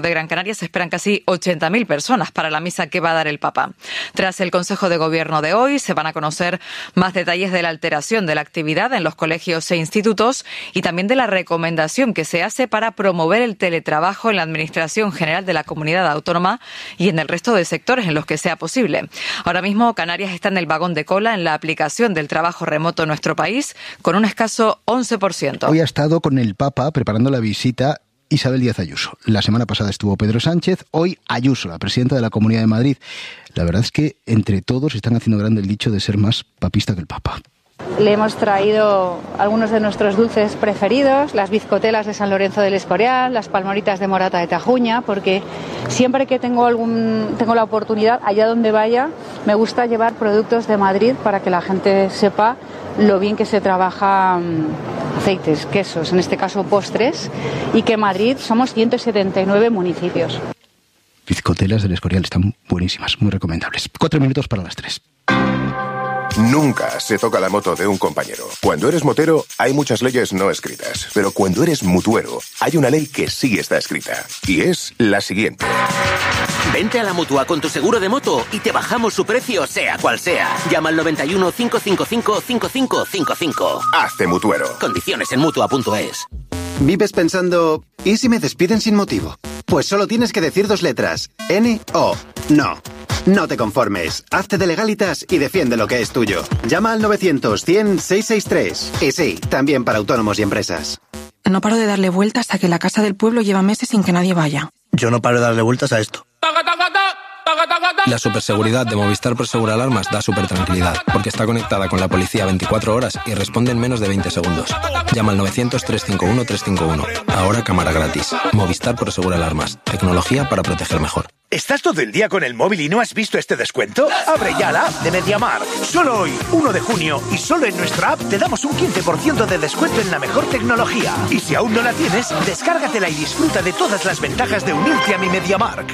de Gran Canaria se esperan casi 80.000 personas para la misa que va a dar el Papa. Tras el Consejo de Gobierno de hoy, se van a conocer más detalles de la alteración de la actividad en los colegios e institutos y también de la recomendación que se hace para promover el teletrabajo en la Administración General de la Comunidad Autónoma y en el resto de sectores en los que sea posible. Ahora mismo, Canarias está en el vagón de cola en la aplicación del trabajo remoto en nuestro país, con un escaso 11%. Hoy ha estado con el Papa preparando la visita Isabel Díaz Ayuso. La semana pasada estuvo Pedro Sánchez, hoy Ayuso, la presidenta de la Comunidad de Madrid. La verdad es que entre todos están haciendo grande el dicho de ser más papista que el Papa. Le hemos traído algunos de nuestros dulces preferidos, las bizcotelas de San Lorenzo del Escorial, las palmoritas de Morata de Tajuña, porque siempre que tengo la oportunidad, allá donde vaya, me gusta llevar productos de Madrid para que la gente sepa lo bien que se trabaja aceites, quesos, en este caso postres, y que en Madrid somos 179 municipios. Bizcotelas del Escorial están buenísimas, muy recomendables. 4 minutos para las 3. Nunca se toca la moto de un compañero. Cuando eres motero, hay muchas leyes no escritas. Pero cuando eres mutuero, hay una ley que sí está escrita. Y es la siguiente. Vente a la Mutua con tu seguro de moto y te bajamos su precio, sea cual sea. Llama al 91 555 5555. Hazte mutuero. Condiciones en Mutua.es. ¿Vives pensando, ¿y si me despiden sin motivo? Pues solo tienes que decir 2 letras. N-O. No. No te conformes. Hazte de Legalitas y defiende lo que es tuyo. Llama al 900-100-663. Y sí, también para autónomos y empresas. No paro de darle vueltas a que la casa del pueblo lleva meses sin que nadie vaya. Yo no paro de darle vueltas a esto. La superseguridad de Movistar Prosegura Alarmas da supertranquilidad, porque está conectada con la policía 24 horas y responde en menos de 20 segundos. Llama al 900-351-351. Ahora cámara gratis. Movistar Prosegura Alarmas. Tecnología para proteger mejor. ¿Estás todo el día con el móvil y no has visto este descuento? Abre ya la app de MediaMarkt. Solo hoy, 1 de junio, y solo en nuestra app te damos un 15% de descuento en la mejor tecnología. Y si aún no la tienes, descárgatela y disfruta de todas las ventajas de unirte a mi MediaMarkt.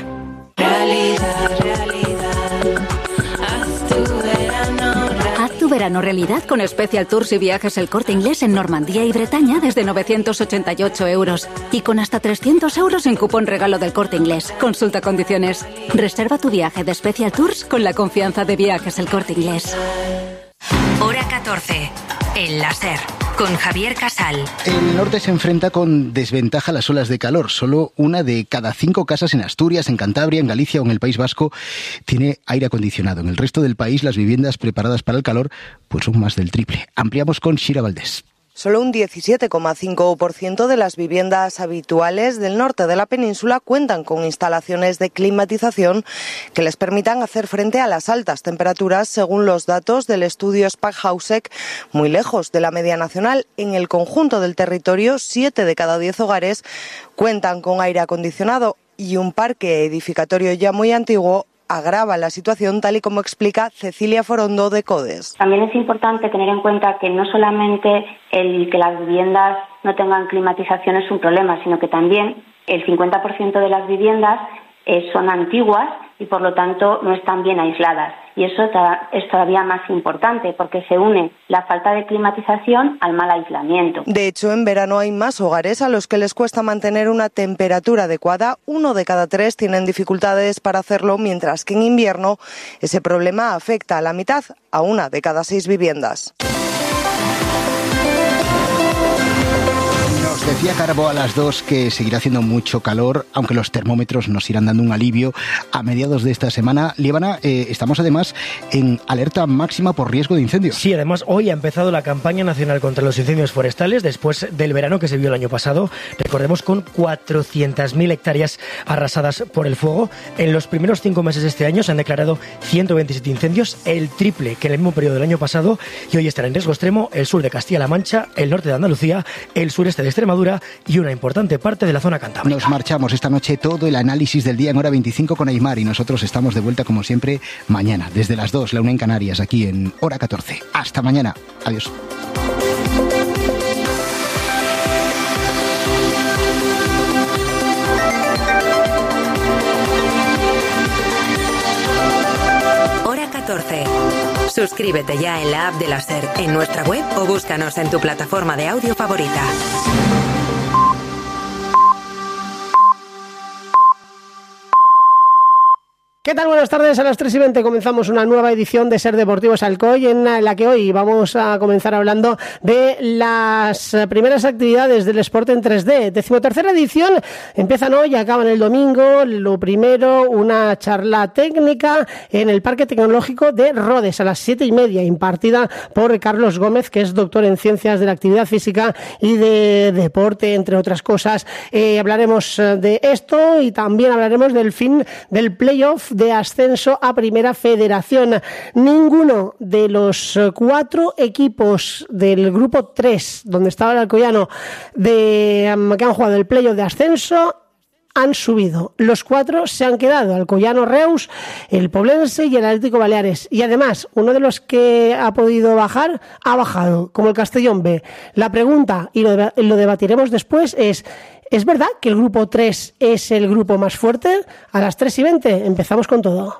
Haz tu verano realidad con Special Tours y Viajes El Corte Inglés en Normandía y Bretaña desde 988 euros. Y con hasta 300 euros en cupón regalo del Corte Inglés. Consulta condiciones. Reserva tu viaje de Special Tours con la confianza de Viajes El Corte Inglés. Hora 14. El láser. Con Javier Casal. El norte se enfrenta con desventaja a las olas de calor. Solo 1 de cada 5 casas en Asturias, en Cantabria, en Galicia o en el País Vasco tiene aire acondicionado. En el resto del país, las viviendas preparadas para el calor pues son más del triple. Ampliamos con Shira Valdés. Solo un 17,5% de las viviendas habituales del norte de la península cuentan con instalaciones de climatización que les permitan hacer frente a las altas temperaturas, según los datos del estudio Spackhausek, muy lejos de la media nacional. En el conjunto del territorio, 7 de cada 10 hogares cuentan con aire acondicionado y un parque edificatorio ya muy antiguo agrava la situación, tal y como explica Cecilia Forondo de CODES. También es importante tener en cuenta que no solamente el que las viviendas no tengan climatización es un problema, sino que también el 50% de las viviendas son antiguas y por lo tanto no están bien aisladas. Y eso es todavía más importante porque se une la falta de climatización al mal aislamiento. De hecho, en verano hay más hogares a los que les cuesta mantener una temperatura adecuada. 1 de cada 3 tienen dificultades para hacerlo, mientras que en invierno ese problema afecta a la mitad, a 1 de cada 6 viviendas. Decía Carbo a las 2 que seguirá haciendo mucho calor, aunque los termómetros nos irán dando un alivio a mediados de esta semana. Líbana, estamos además en alerta máxima por riesgo de incendios. Sí, además hoy ha empezado la campaña nacional contra los incendios forestales después del verano que se vio el año pasado. Recordemos, con 400.000 hectáreas arrasadas por el fuego. En los primeros 5 meses de este año se han declarado 127 incendios, el triple que en el mismo periodo del año pasado, y hoy están en riesgo extremo el sur de Castilla-La Mancha, el norte de Andalucía, el sureste de Extremadura y una importante parte de la zona cantábrica. Nos marchamos esta noche, todo el análisis del día en hora 25 con Aymar, y nosotros estamos de vuelta como siempre mañana, desde las 2, la 1 en Canarias, aquí en hora 14. Hasta mañana. Adiós. Hora 14. Suscríbete ya en la app de la SER, en nuestra web o búscanos en tu plataforma de audio favorita. ¿Qué tal? Buenas tardes. A las 3:20 comenzamos una nueva edición de Ser Deportivos Alcoy, en la que hoy vamos a comenzar hablando de las primeras actividades del Sport en 3D. 13ª edición, empiezan hoy, acaban el domingo. Lo primero, una charla técnica en el Parque Tecnológico de Rodes a las 7:30, impartida por Carlos Gómez, que es doctor en Ciencias de la Actividad Física y de Deporte, entre otras cosas. Hablaremos de esto y también hablaremos del fin del playoff de ascenso a Primera Federación. Ninguno de los 4 equipos del grupo 3, donde estaba el Alcoyano, que han jugado el playoff de ascenso, han subido. Los 4 se han quedado: Alcoyano Reus, el Poblense y el Atlético Baleares. Y además, uno de los que ha podido bajar, ha bajado, como el Castellón B. La pregunta, y lo debatiremos después, ¿es verdad que el grupo 3 es el grupo más fuerte? A las 3:20 empezamos con todo.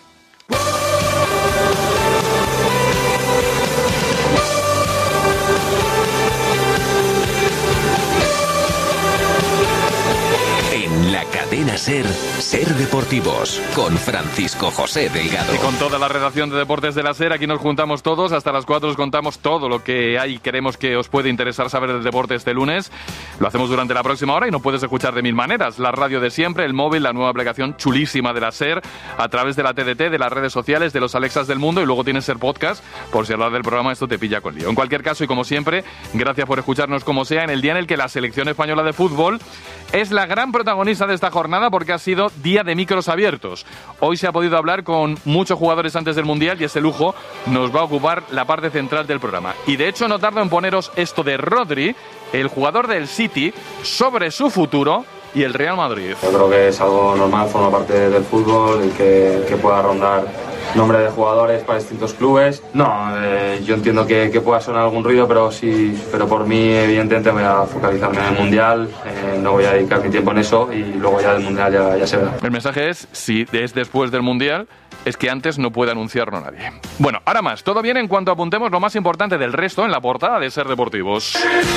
Cadena Ser, Ser Deportivos, con Francisco José Delgado. Y con toda la redacción de Deportes de la Ser, aquí nos juntamos todos, hasta las 4 os contamos todo lo que hay y queremos que os puede interesar saber del deporte este lunes. Lo hacemos durante la próxima hora y nos puedes escuchar de 1000 maneras. La radio de siempre, el móvil, la nueva aplicación chulísima de la Ser, a través de la TDT, de las redes sociales, de los Alexas del mundo, y luego tienes Ser Podcast, por si hablar del programa esto te pilla con lío. En cualquier caso, y como siempre, gracias por escucharnos como sea, en el día en el que la selección española de fútbol es la gran protagonista de esta jornada, porque ha sido día de micros abiertos. Hoy se ha podido hablar con muchos jugadores antes del Mundial y ese lujo nos va a ocupar la parte central del programa. Y de hecho no tardo en poneros esto de Rodri, el jugador del City, sobre su futuro y el Real Madrid. Yo creo que es algo normal, forma parte del fútbol, el que pueda rondar nombre de jugadores para distintos clubes. No, yo entiendo que pueda sonar algún ruido, pero por mí evidentemente voy a focalizarme en el Mundial, no voy a dedicar mi tiempo en eso y luego ya del Mundial ya se verá. El mensaje es, si es después del Mundial, es que antes no puede anunciarlo nadie. Bueno, ahora más, todo bien en cuanto apuntemos lo más importante del resto en la portada de Ser Deportivos.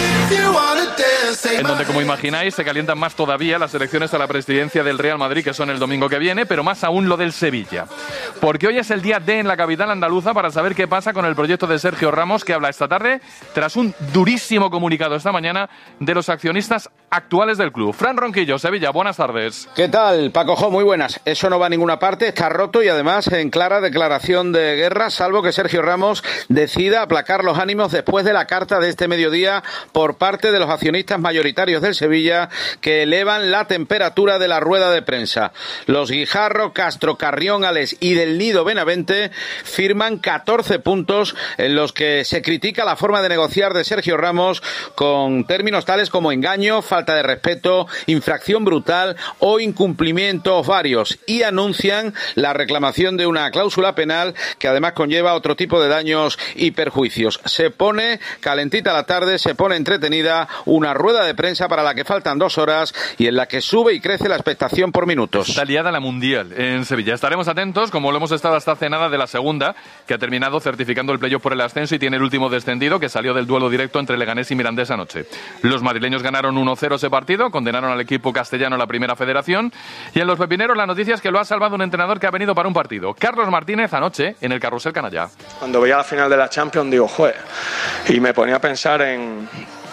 En donde, como imagináis, se calientan más todavía las elecciones a la presidencia del Real Madrid, que son el domingo que viene, pero más aún lo del Sevilla. Porque hoy es el día D en la capital andaluza para saber qué pasa con el proyecto de Sergio Ramos, que habla esta tarde, tras un durísimo comunicado esta mañana de los accionistas actuales del club. Fran Ronquillo, Sevilla, buenas tardes. ¿Qué tal, Paco? Muy buenas. Eso no va a ninguna parte, está roto y además en clara declaración de guerra, salvo que Sergio Ramos decida aplacar los ánimos después de la carta de este mediodía por parte de los accionistas mayoritarios del Sevilla, que elevan la temperatura de la rueda de prensa. Los Guijarro, Castro, Carrión, Ales y del Nido Benavente firman 14 puntos en los que se critica la forma de negociar de Sergio Ramos, con términos tales como engaño, falta de respeto, infracción brutal o incumplimientos varios, y anuncian la reclamación de una cláusula penal que además conlleva otro tipo de daños y perjuicios. Se pone calentita la tarde, se pone entretenida una rueda de prensa para la que faltan 2 horas y en la que sube y crece la expectación por minutos. Está liada la Mundial en Sevilla. Estaremos atentos, como lo hemos estado hasta hace nada, de la segunda, que ha terminado certificando el playoff por el ascenso y tiene el último descendido, que salió del duelo directo entre Leganés y Mirandés anoche. Los madrileños ganaron 1-0 ese partido, condenaron al equipo castellano a la Primera Federación, y en los pepineros la noticia es que lo ha salvado un entrenador que ha venido para un partido. Carlos Martínez anoche en el Carrusel Canalla. Cuando veía la final de la Champions digo, joder, y me ponía a pensar en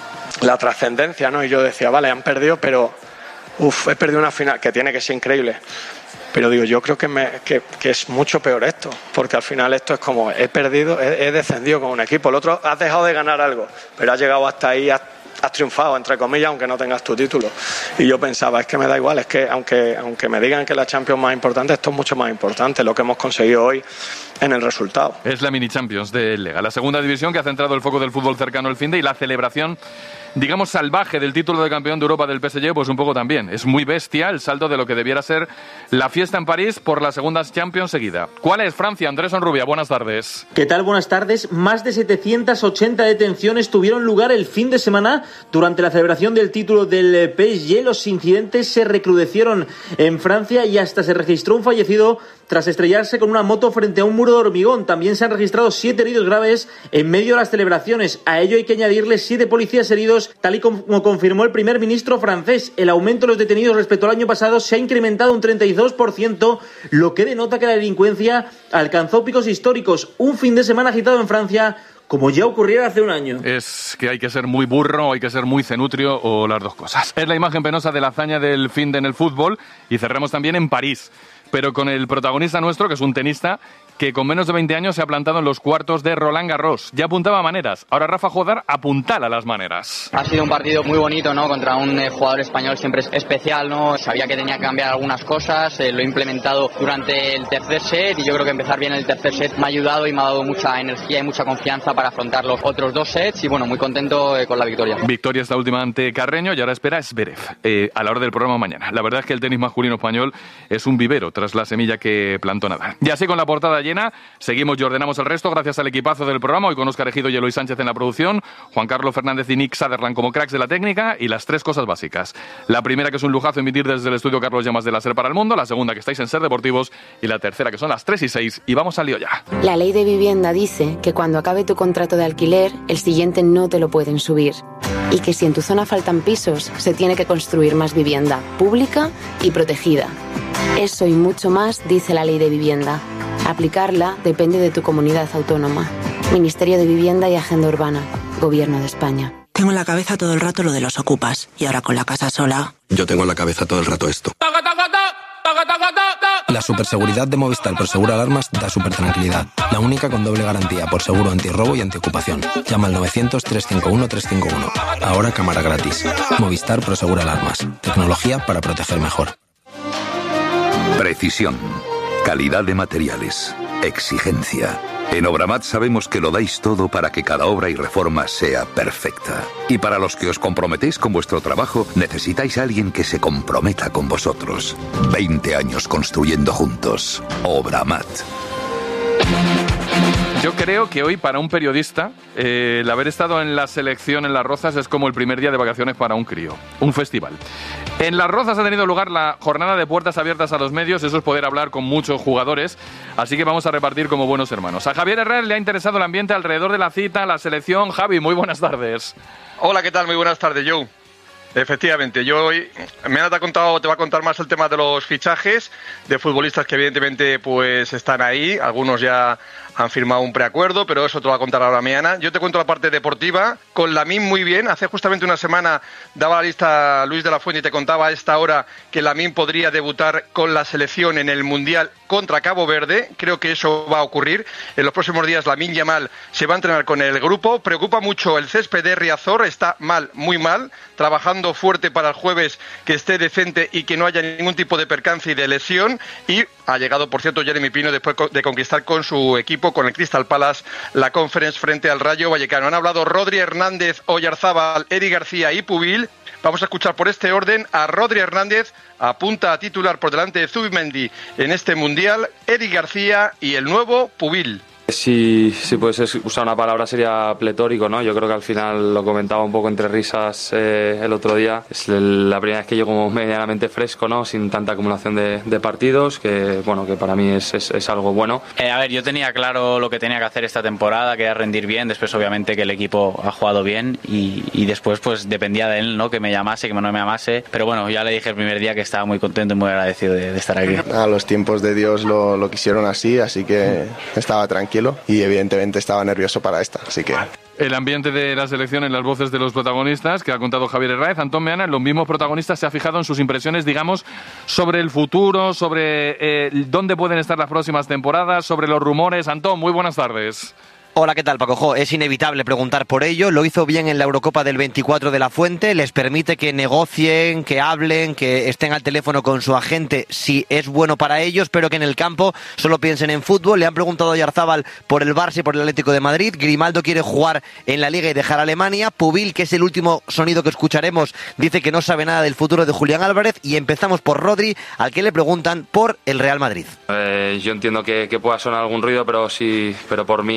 la trascendencia, ¿no? Y yo decía, vale, han perdido, pero he perdido una final que tiene que ser increíble. Pero digo, yo creo que es mucho peor esto, porque al final esto es como, he perdido, he descendido con un equipo. El otro, has dejado de ganar algo, pero has llegado hasta ahí, has triunfado, entre comillas, aunque no tengas tu título. Y yo pensaba, es que me da igual, es que aunque me digan que la Champions más importante, esto es mucho más importante, lo que hemos conseguido hoy en el resultado. Es la Mini Champions de Lega, la segunda división que ha centrado el foco del fútbol cercano el finde, y la celebración, digamos, salvaje del título de campeón de Europa del PSG, pues un poco también. Es muy bestia el salto de lo que debiera ser la fiesta en París por la segunda Champions seguida. ¿Cuál es, Francia? Andrés Onrubia, buenas tardes. ¿Qué tal? Buenas tardes. Más de 780 detenciones tuvieron lugar el fin de semana durante la celebración del título del PSG. Los incidentes se recrudecieron en Francia y hasta se registró un fallecido tras estrellarse con una moto frente a un muro de hormigón. También se han registrado 7 heridos graves en medio de las celebraciones. A ello hay que añadirle 7 policías heridos, tal y como confirmó el primer ministro francés. El aumento de los detenidos respecto al año pasado se ha incrementado un 32%, lo que denota que la delincuencia alcanzó picos históricos. Un fin de semana agitado en Francia, como ya ocurriera hace un año. Es que hay que ser muy burro, hay que ser muy cenutrio o las dos cosas. Es la imagen penosa de la hazaña del finde en el fútbol y cerramos también en París, pero con el protagonista nuestro, que es un tenista que con menos de 20 años se ha plantado en los cuartos de Roland Garros. Ya apuntaba maneras. Ahora Rafa Jodar apuntala las maneras. Ha sido un partido muy bonito, ¿no? Contra un jugador español siempre especial, ¿no? Sabía que tenía que cambiar algunas cosas, lo he implementado durante el tercer set y yo creo que empezar bien el tercer set me ha ayudado y me ha dado mucha energía y mucha confianza para afrontar los otros 2 sets y bueno, muy contento con la victoria. Victoria esta última ante Carreño y ahora espera Zverev a la hora del programa mañana. La verdad es que el tenis masculino español es un vivero tras la semilla que plantó Nadal. Y así con la portada llena, seguimos y ordenamos el resto gracias al equipazo del programa, hoy con Óscar Ejido y Eloy Sánchez en la producción, Juan Carlos Fernández y Nick Sutherland como cracks de la técnica y las 3 cosas básicas. La primera, que es un lujazo emitir desde el estudio Carlos Llamas de la SER para el mundo, la segunda, que estáis en SER Deportivos, y la tercera, que son las 3:06 y vamos al lío ya. La ley de vivienda dice que cuando acabe tu contrato de alquiler, el siguiente no te lo pueden subir. Y que si en tu zona faltan pisos, se tiene que construir más vivienda pública y protegida. Eso y mucho más dice la ley de vivienda. Aplicarla depende de tu comunidad autónoma. Ministerio de Vivienda y Agenda Urbana. Gobierno de España. Tengo en la cabeza todo el rato lo de los ocupas. Y ahora con la casa sola... Yo tengo en la cabeza todo el rato esto. La superseguridad de Movistar Prosegur Alarmas da supertranquilidad. La única con doble garantía por seguro antirrobo y antiocupación. Llama al 900-351-351. Ahora cámara gratis. Movistar Prosegur Alarmas. Tecnología para proteger mejor. Precisión. Calidad de materiales. Exigencia. En Obramat sabemos que lo dais todo para que cada obra y reforma sea perfecta. Y para los que os comprometéis con vuestro trabajo, necesitáis a alguien que se comprometa con vosotros. 20 años construyendo juntos. Obramat. Yo creo que hoy para un periodista el haber estado en la selección en Las Rozas es como el primer día de vacaciones para un crío, un festival. En Las Rozas ha tenido lugar la jornada de puertas abiertas a los medios, eso es poder hablar con muchos jugadores, así que vamos a repartir como buenos hermanos. A Javier Herrera le ha interesado el ambiente alrededor de la cita, la selección. Javi, muy buenas tardes. Hola, ¿qué tal? Muy buenas tardes, Joe. Efectivamente, yo hoy te va a contar más el tema de los fichajes de futbolistas que evidentemente pues están ahí, algunos ya han firmado un preacuerdo, pero eso te lo va a contar ahora mañana. Yo te cuento la parte deportiva, con Lamine muy bien. Hace justamente una semana daba la lista Luis de la Fuente y te contaba a esta hora que Lamine podría debutar con la selección en el Mundial contra Cabo Verde. Creo que eso va a ocurrir. En los próximos días Lamine Yamal se va a entrenar con el grupo. Preocupa mucho el césped de Riazor, está mal, muy mal, trabajando fuerte para el jueves que esté decente y que no haya ningún tipo de percance y de lesión. Y ha llegado, por cierto, Jeremy Pino después de conquistar con su equipo, con el Crystal Palace, la Conference frente al Rayo Vallecano. Han hablado Rodri, Hernández, Oyarzábal, Eric García y Pubil. Vamos a escuchar por este orden a Rodri Hernández, apunta a titular por delante de Zubimendi en este Mundial, Eric García y el nuevo Pubil. Si puedes usar una palabra sería pletórico, ¿no? Yo creo que al final lo comentaba un poco entre risas el otro día. Es la primera vez que llego como medianamente fresco, ¿no? Sin tanta acumulación de partidos, que bueno, que para mí es algo bueno. A ver, yo tenía claro lo que tenía que hacer esta temporada, que era rendir bien. Después obviamente que el equipo ha jugado bien y después pues dependía de él, ¿no? Que me llamase, que no me llamase. Pero bueno, ya le dije el primer día que estaba muy contento y muy agradecido de estar aquí. A los tiempos de Dios lo quisieron así que estaba tranquilo. Y evidentemente estaba nervioso para esta, así que... El ambiente de la selección en las voces de los protagonistas que ha contado Javier Herráez. Antón Meana, en los mismos protagonistas se ha fijado en sus impresiones, digamos, sobre el futuro, sobre dónde pueden estar las próximas temporadas, sobre los rumores. Antón, muy buenas tardes. Hola, ¿qué tal, Paco? Es inevitable preguntar por ello. Lo hizo bien en la Eurocopa del 24 de la Fuente. Les permite que negocien, que hablen, que estén al teléfono con su agente si es bueno para ellos, pero que en el campo solo piensen en fútbol. Le han preguntado a Oyarzábal por el Barça y por el Atlético de Madrid. Grimaldo quiere jugar en la Liga y dejar a Alemania. Pubil, que es el último sonido que escucharemos, dice que no sabe nada del futuro de Julián Álvarez. Y empezamos por Rodri, al que le preguntan por el Real Madrid. Yo entiendo que pueda sonar algún ruido, pero por mí, evidentemente,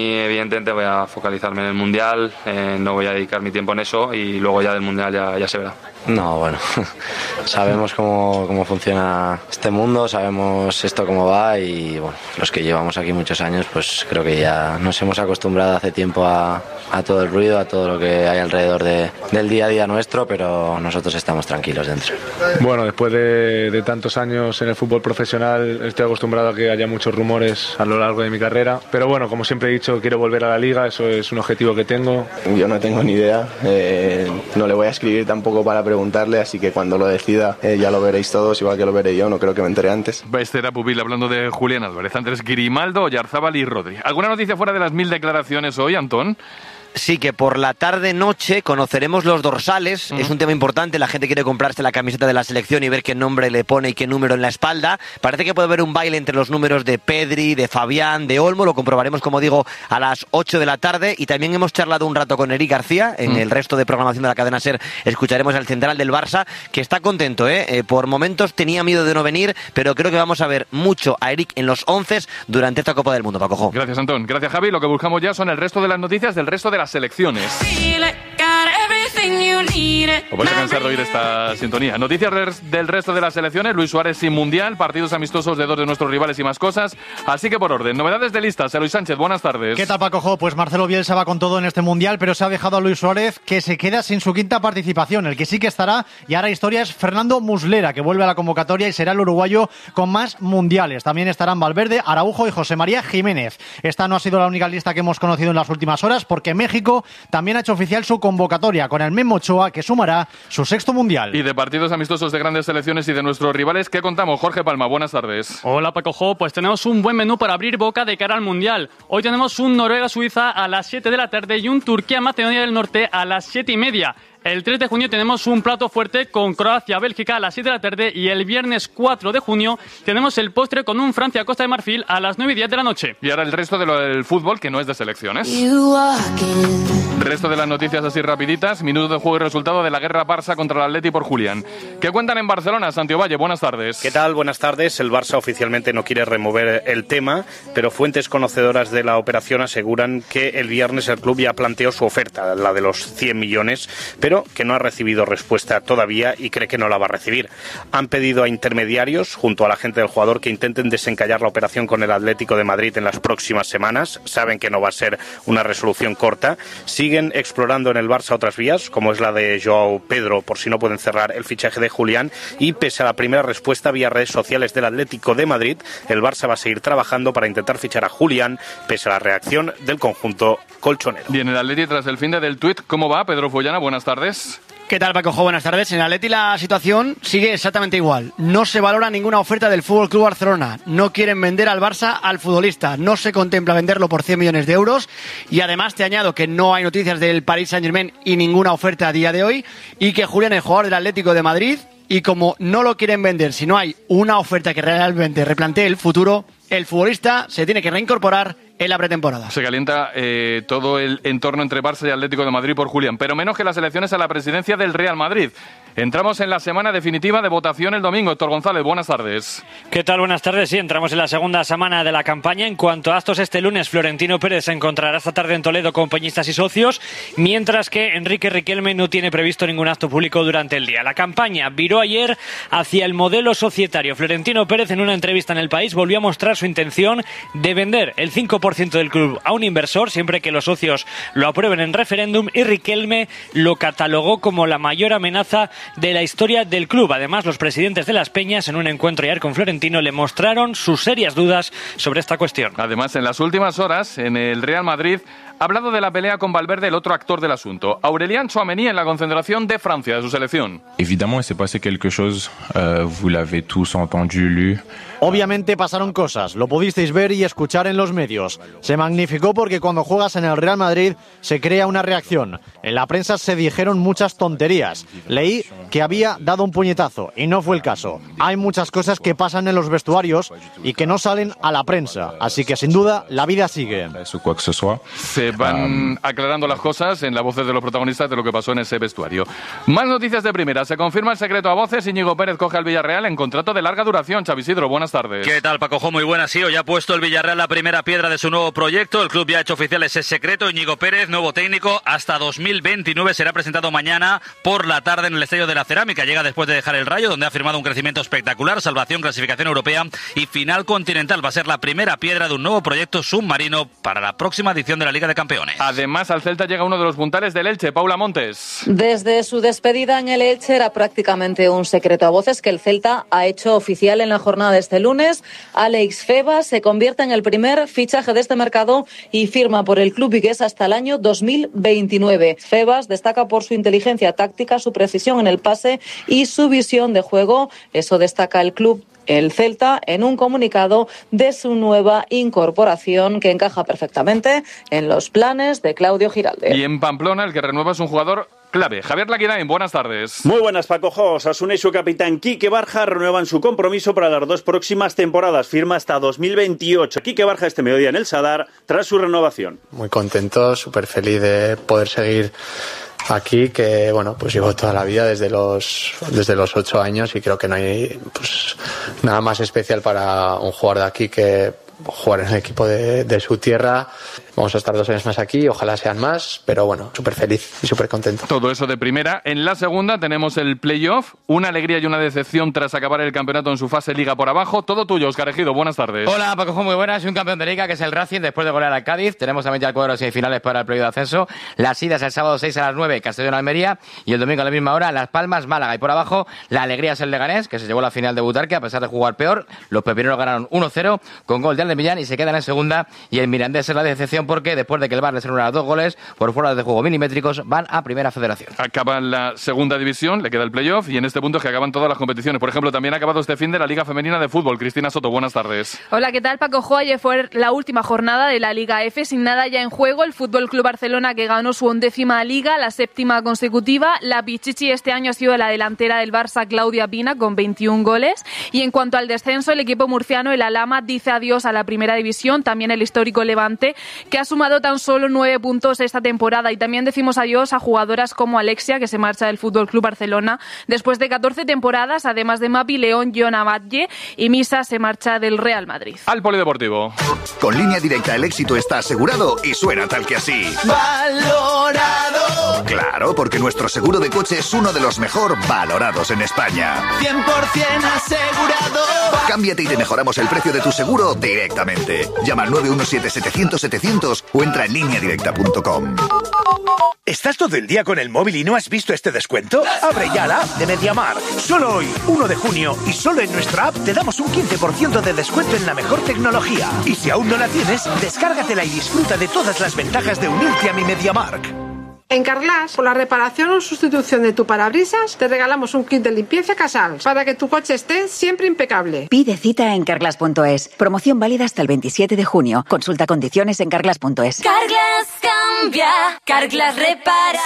evidentemente voy a focalizarme en el Mundial, no voy a dedicar mi tiempo en eso y luego ya del Mundial ya se verá. No, bueno, sabemos cómo funciona este mundo, sabemos esto cómo va y bueno, los que llevamos aquí muchos años pues creo que ya nos hemos acostumbrado hace tiempo a todo el ruido, a todo lo que hay alrededor del día a día nuestro, pero nosotros estamos tranquilos dentro. Bueno, después de tantos años en el fútbol profesional estoy acostumbrado a que haya muchos rumores a lo largo de mi carrera, pero bueno, como siempre he dicho, quiero volver a la Liga, eso es un objetivo que tengo. Yo no tengo ni idea, no le voy a escribir tampoco para preguntarle, así que cuando lo decida ya lo veréis todos, igual que lo veré yo, no creo que me entere antes. Este era Pupil hablando de Julián Álvarez, Andrés Grimaldo, Oyarzábal y Rodri. ¿Alguna noticia fuera de las 1000 declaraciones hoy, Antón? Sí, que por la tarde-noche conoceremos los dorsales. Es un tema importante. La gente quiere comprarse la camiseta de la selección y ver qué nombre le pone y qué número en la espalda. Parece que puede haber un baile entre los números de Pedri, de Fabián, de Olmo. Lo comprobaremos, como digo, a las 8 de la tarde. Y también hemos charlado un rato con Eric García. En el resto de programación de la cadena SER escucharemos al central del Barça, que está contento, ¿eh? Por momentos tenía miedo de no venir, pero creo que vamos a ver mucho a Eric en los 11 durante esta Copa del Mundo, Paco Jo. Gracias, Antón. Gracias, Javi. Lo que buscamos ya son el resto de las noticias del resto de las selecciones. Os vais a cansar de oír esta sintonía. Noticias del resto de las selecciones. Luis Suárez sin Mundial, partidos amistosos de 2 de nuestros rivales y más cosas. Así que por orden, novedades de listas. Eloy Sánchez, buenas tardes. ¿Qué tal, Paco Jo? Pues Marcelo Bielsa va con todo en este Mundial, pero se ha dejado a Luis Suárez, que se queda sin su quinta participación. El que sí que estará y hará historia es Fernando Muslera, que vuelve a la convocatoria y será el uruguayo con más mundiales. También estarán Valverde, Araujo y José María Jiménez. Esta no ha sido la única lista que hemos conocido en las últimas horas, porque México también ha hecho oficial su convocatoria con el Memo Ochoa, que sumará su 6º Mundial. Y de partidos amistosos de grandes selecciones y de nuestros rivales, ¿qué contamos? Jorge Palma, buenas tardes. Hola, Paco Jo, pues tenemos un buen menú para abrir boca de cara al Mundial. Hoy tenemos un Noruega-Suiza a las 7 de la tarde y un Turquía-Macedonia del Norte a las 7:30. El 3 de junio tenemos un plato fuerte con Croacia-Bélgica a las 7 de la tarde y el viernes 4 de junio tenemos el postre con un Francia-Costa de Marfil a las 9:10 de la noche. Y ahora el resto de lo del fútbol, que no es de selecciones. Resto de las noticias así rapiditas. Minuto de juego y resultado de la guerra Barça contra el Atleti por Julián. ¿Qué cuentan en Barcelona? Santiago Valle, buenas tardes. ¿Qué tal? Buenas tardes. El Barça oficialmente no quiere remover el tema, pero fuentes conocedoras de la operación aseguran que el viernes el club ya planteó su oferta, la de los 100 millones, pero que no ha recibido respuesta todavía y cree que no la va a recibir. Han pedido a intermediarios, junto a la gente del jugador, que intenten desencallar la operación con el Atlético de Madrid en las próximas semanas. Saben que no va a ser una resolución corta. Siguen explorando en el Barça otras vías, como es la de Joao Pedro, por si no pueden cerrar el fichaje de Julián. Y pese a la primera respuesta vía redes sociales del Atlético de Madrid, el Barça va a seguir trabajando para intentar fichar a Julián, pese a la reacción del conjunto colchonero. Bien, el Atleti tras el fin del tuit, ¿cómo va? Pedro Follana, buenas tardes. ¿Qué tal, Paco Jo? Buenas tardes. En el Atleti la situación sigue exactamente igual. No se valora ninguna oferta del FC Barcelona. No quieren vender al Barça al futbolista. No se contempla venderlo por 100 millones de euros. Y además te añado que no hay noticias del Paris Saint-Germain y ninguna oferta a día de hoy. Y que Julián, el jugador del Atlético de Madrid, y como no lo quieren vender, si no hay una oferta que realmente replantee el futuro, el futbolista se tiene que reincorporar en la pretemporada. Se calienta todo el entorno entre Barça y Atlético de Madrid por Julián, pero menos que las elecciones a la presidencia del Real Madrid. Entramos en la semana definitiva de votación el domingo. Héctor González, buenas tardes. ¿Qué tal? Buenas tardes. Sí, entramos en la segunda semana de la campaña. En cuanto a actos, este lunes Florentino Pérez se encontrará esta tarde en Toledo con peñistas y socios, mientras que Enrique Riquelme no tiene previsto ningún acto público durante el día. La campaña viró ayer hacia el modelo societario. Florentino Pérez, en una entrevista en El País, volvió a mostrar su intención de vender el 5% del club a un inversor, siempre que los socios lo aprueben en referéndum, y Riquelme lo catalogó como la mayor amenaza de la historia del club. Además, los presidentes de las peñas, en un encuentro ayer con Florentino, le mostraron sus serias dudas sobre esta cuestión. Además, en las últimas horas, en el Real Madrid, ha hablado de la pelea con Valverde, el otro actor del asunto. Aurélien Tchouaméni en la concentración de Francia, de su selección. Évidemment, s'est passé quelque chose, vous l'avez tous entendu, lu. Obviamente pasaron cosas, lo pudisteis ver y escuchar en los medios. Se magnificó porque cuando juegas en el Real Madrid se crea una reacción. En la prensa se dijeron muchas tonterías. Leí que había dado un puñetazo y no fue el caso. Hay muchas cosas que pasan en los vestuarios y que no salen a la prensa. Así que sin duda la vida sigue. Se van aclarando las cosas en las voces de los protagonistas de lo que pasó en ese vestuario. Más noticias de primera. Se confirma el secreto a voces. Íñigo Pérez coge al Villarreal en contrato de larga duración. Xavi Isidro, buenas tardes. ¿Qué tal, Paco? Muy buenas. Sí, hoy ha puesto el Villarreal la primera piedra de su nuevo proyecto. El club ya ha hecho oficial ese secreto. Íñigo Pérez, nuevo técnico, hasta 2029. Será presentado mañana por la tarde en el Estadio de la Cerámica. Llega después de dejar el Rayo, donde ha firmado un crecimiento espectacular, salvación, clasificación europea y final continental. Va a ser la primera piedra de un nuevo proyecto submarino para la próxima edición de la Liga de Campeones. Además, al Celta llega uno de los puntales del Elche, Paula Montes. Desde su despedida en el Elche era prácticamente un secreto a voces que el Celta ha hecho oficial en la jornada de este lunes. Alex Febas se convierte en el primer fichaje de este mercado y firma por el club vigués hasta el año 2029. Febas destaca por su inteligencia táctica, su precisión en el pase y su visión de juego. Eso destaca el club, el Celta, en un comunicado de su nueva incorporación que encaja perfectamente en los planes de Claudio Giralde. Y en Pamplona, el que renueva es un jugador clave. Javier Laquirain, buenas tardes. Muy buenas, Paco. Osasuna y su capitán Quique Barja renuevan su compromiso para las 2 próximas temporadas. Firma hasta 2028. Quique Barja este mediodía en el Sadar tras su renovación. Muy contento, súper feliz de poder seguir aquí, que bueno, pues llevo toda la vida desde los 8 años y creo que no hay nada más especial para un jugador de aquí que jugar en el equipo de su tierra. Vamos a estar 2 años más aquí, ojalá sean más, pero bueno, súper feliz y súper contento. Todo eso de primera. En la segunda tenemos el playoff, una alegría y una decepción tras acabar el campeonato en su fase Liga por abajo. Todo tuyo, Óscar Ejido, buenas tardes. Hola, Paco, muy buenas. Un campeón de Liga que es el Racing después de golear al Cádiz. Tenemos también ya el cuadro de semifinales para el playoff de ascenso. Las idas el sábado 6 a las 9, Castellón-Almería, y el domingo a la misma hora, Las Palmas, Málaga. Y por abajo, la alegría es el Leganés, que se llevó la final de Butarque a pesar de jugar peor. Los pepineros ganaron 1-0 con gol de Alde Millán y se quedan en segunda. Y el Mirandés es la decepción porque después de que el les anularon 2 goles por fuera de juego milimétricos, van a Primera Federación. Acaba la segunda división, le queda el playoff y en este punto es que acaban todas las competiciones. Por ejemplo, también ha acabado este fin de la Liga Femenina de Fútbol. Cristina Soto, buenas tardes. Hola, ¿qué tal, Paco? Ayer fue la última jornada de la Liga F, sin nada ya en juego. El Fútbol Club Barcelona, que ganó su 11ª Liga, la 7ª consecutiva. La Pichichi este año ha sido la delantera del Barça, Claudia Pina, con 21 goles. Y en cuanto al descenso, el equipo murciano, el Alhama, dice adiós a la Primera División. También el histórico Levante, que ha sumado tan solo 9 puntos esta temporada. Y también decimos adiós a jugadoras como Alexia, que se marcha del Fútbol Club Barcelona después de 14 temporadas, además de Mapi León, Joana Batlle, y Misa se marcha del Real Madrid. Al Polideportivo. Con Línea Directa el éxito está asegurado y suena tal que así. ¡Valorado! Claro, porque nuestro seguro de coche es uno de los mejor valorados en España. 100% asegurado. Cámbiate y te mejoramos el precio de tu seguro directamente. Llama al 917-700-700 o entra en lineadirecta.com. ¿Estás todo el día con el móvil y no has visto este descuento? Abre ya la app de MediaMarkt. Solo hoy, 1 de junio, y solo en nuestra app te damos un 15% de descuento en la mejor tecnología. Y si aún no la tienes, descárgatela y disfruta de todas las ventajas de unirte a mi MediaMarkt. En Carglass, por la reparación o sustitución de tu parabrisas, te regalamos un kit de limpieza Casals para que tu coche esté siempre impecable. Pide cita en carglass.es. Promoción válida hasta el 27 de junio. Consulta condiciones en carglass.es. Carglass cambia, Carglass repara.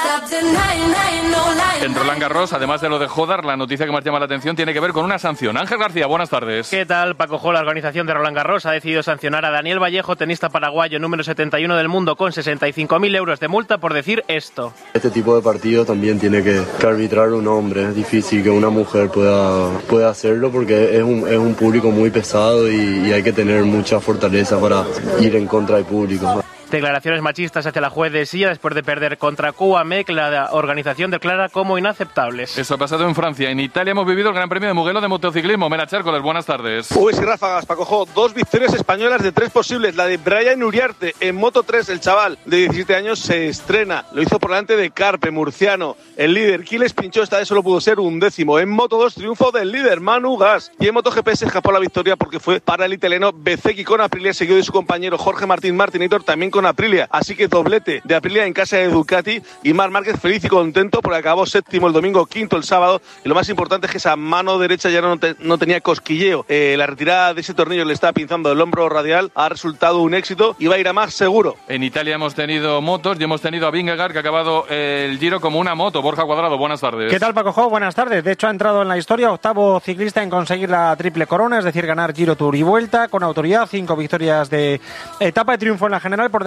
En Roland Garros, además de lo de Jodar, la noticia que más llama la atención tiene que ver con una sanción. Ángel García, buenas tardes. ¿Qué tal, Paco? La organización de Roland Garros ha decidido sancionar a Daniel Vallejo, tenista paraguayo número 71 del mundo, con 65.000 euros de multa por decir esto. Este tipo de partido también tiene que arbitrar un hombre. Es difícil que una mujer pueda hacerlo porque es un público muy pesado y hay que tener mucha fortaleza para ir en contra del público. Declaraciones machistas hacia la juez de Silla después de perder contra QAME, que la organización declara como inaceptables. Eso ha pasado en Francia. En Italia hemos vivido el Gran Premio de Mugello de motociclismo. Mera Chércoles, buenas tardes. Uy, sí, ráfagas, Paco. 2 victorias españolas de 3 posibles. La de Brian Uriarte en Moto 3, el chaval de 17 años se estrena. Lo hizo por delante de Carpe, murciano. El líder, Quiles pinchó, esta vez solo pudo ser 11º. En Moto 2, triunfo del líder, Manu Gas. Y en MotoGP se escapó la victoria porque fue para el italiano Bezzecchi con Aprilia, seguido de su compañero Jorge Martín Martinator, también con Aprilia. Así que doblete de Aprilia en casa de Ducati y Marc Márquez feliz y contento porque acabó 7º el domingo, 5º el sábado. Y lo más importante es que esa mano derecha ya no tenía cosquilleo. La retirada de ese tornillo le estaba pinzando el hombro radial. Ha resultado un éxito y va a ir a más seguro. En Italia hemos tenido motos y hemos tenido a Vingegaard, que ha acabado el Giro como una moto. Borja Cuadrado, buenas tardes. ¿Qué tal, Paco? Buenas tardes. De hecho, ha entrado en la historia, 8º ciclista en conseguir la triple corona, es decir, ganar Giro, Tour y Vuelta con autoridad. 5 victorias de etapa, de triunfo en la general por delante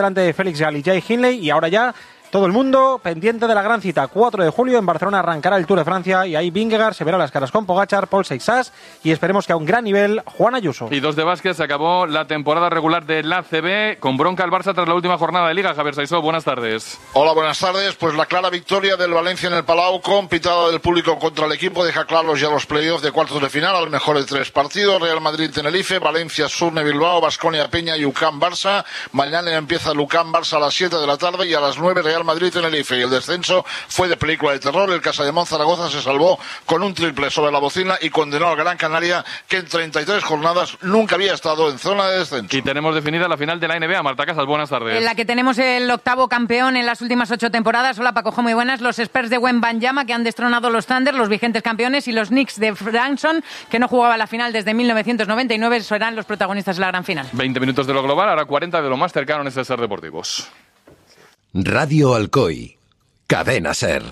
delante de Félix Gall y Jay Hindley, y ahora ya todo el mundo pendiente de la gran cita. 4 de julio en Barcelona arrancará el Tour de Francia y ahí Vingegaard se verá las caras con Pogačar, Paul Seixas y esperemos que a un gran nivel Juan Ayuso. Y 2 de básquet, se acabó la temporada regular de la ACB con bronca el Barça tras la última jornada de Liga. Javier Saisó, buenas tardes. Hola, buenas tardes. Pues la clara victoria del Valencia en el Palau con pitada del público contra el equipo deja claros ya los playoffs de cuartos de final al mejor de 3 partidos. Real Madrid-Tenerife, Valencia, Surne, Bilbao, Baskonia-Peña y UCAM-Barça. Mañana empieza el UCAM-Barça a las 7 de la tarde y a las 9 Real Madrid-Tenerife. El descenso fue de película de terror. El Casademont Zaragoza se salvó con un triple sobre la bocina y condenó al Gran Canaria, que en 33 jornadas nunca había estado en zona de descenso. Y tenemos definida la final de la NBA. Marta Casas, buenas tardes. En la que tenemos el octavo campeón en las últimas 8 temporadas. Hola Paco, muy buenas. Los Spurs de Wembanyama, que han destronado los Thunder, los vigentes campeones, y los Knicks de Branson, que no jugaba la final desde 1999, serán los protagonistas de la gran final. 20 minutos de lo global, ahora 40 de lo más cercano en este Ser Deportivos. Radio Alcoy. Cadena Ser.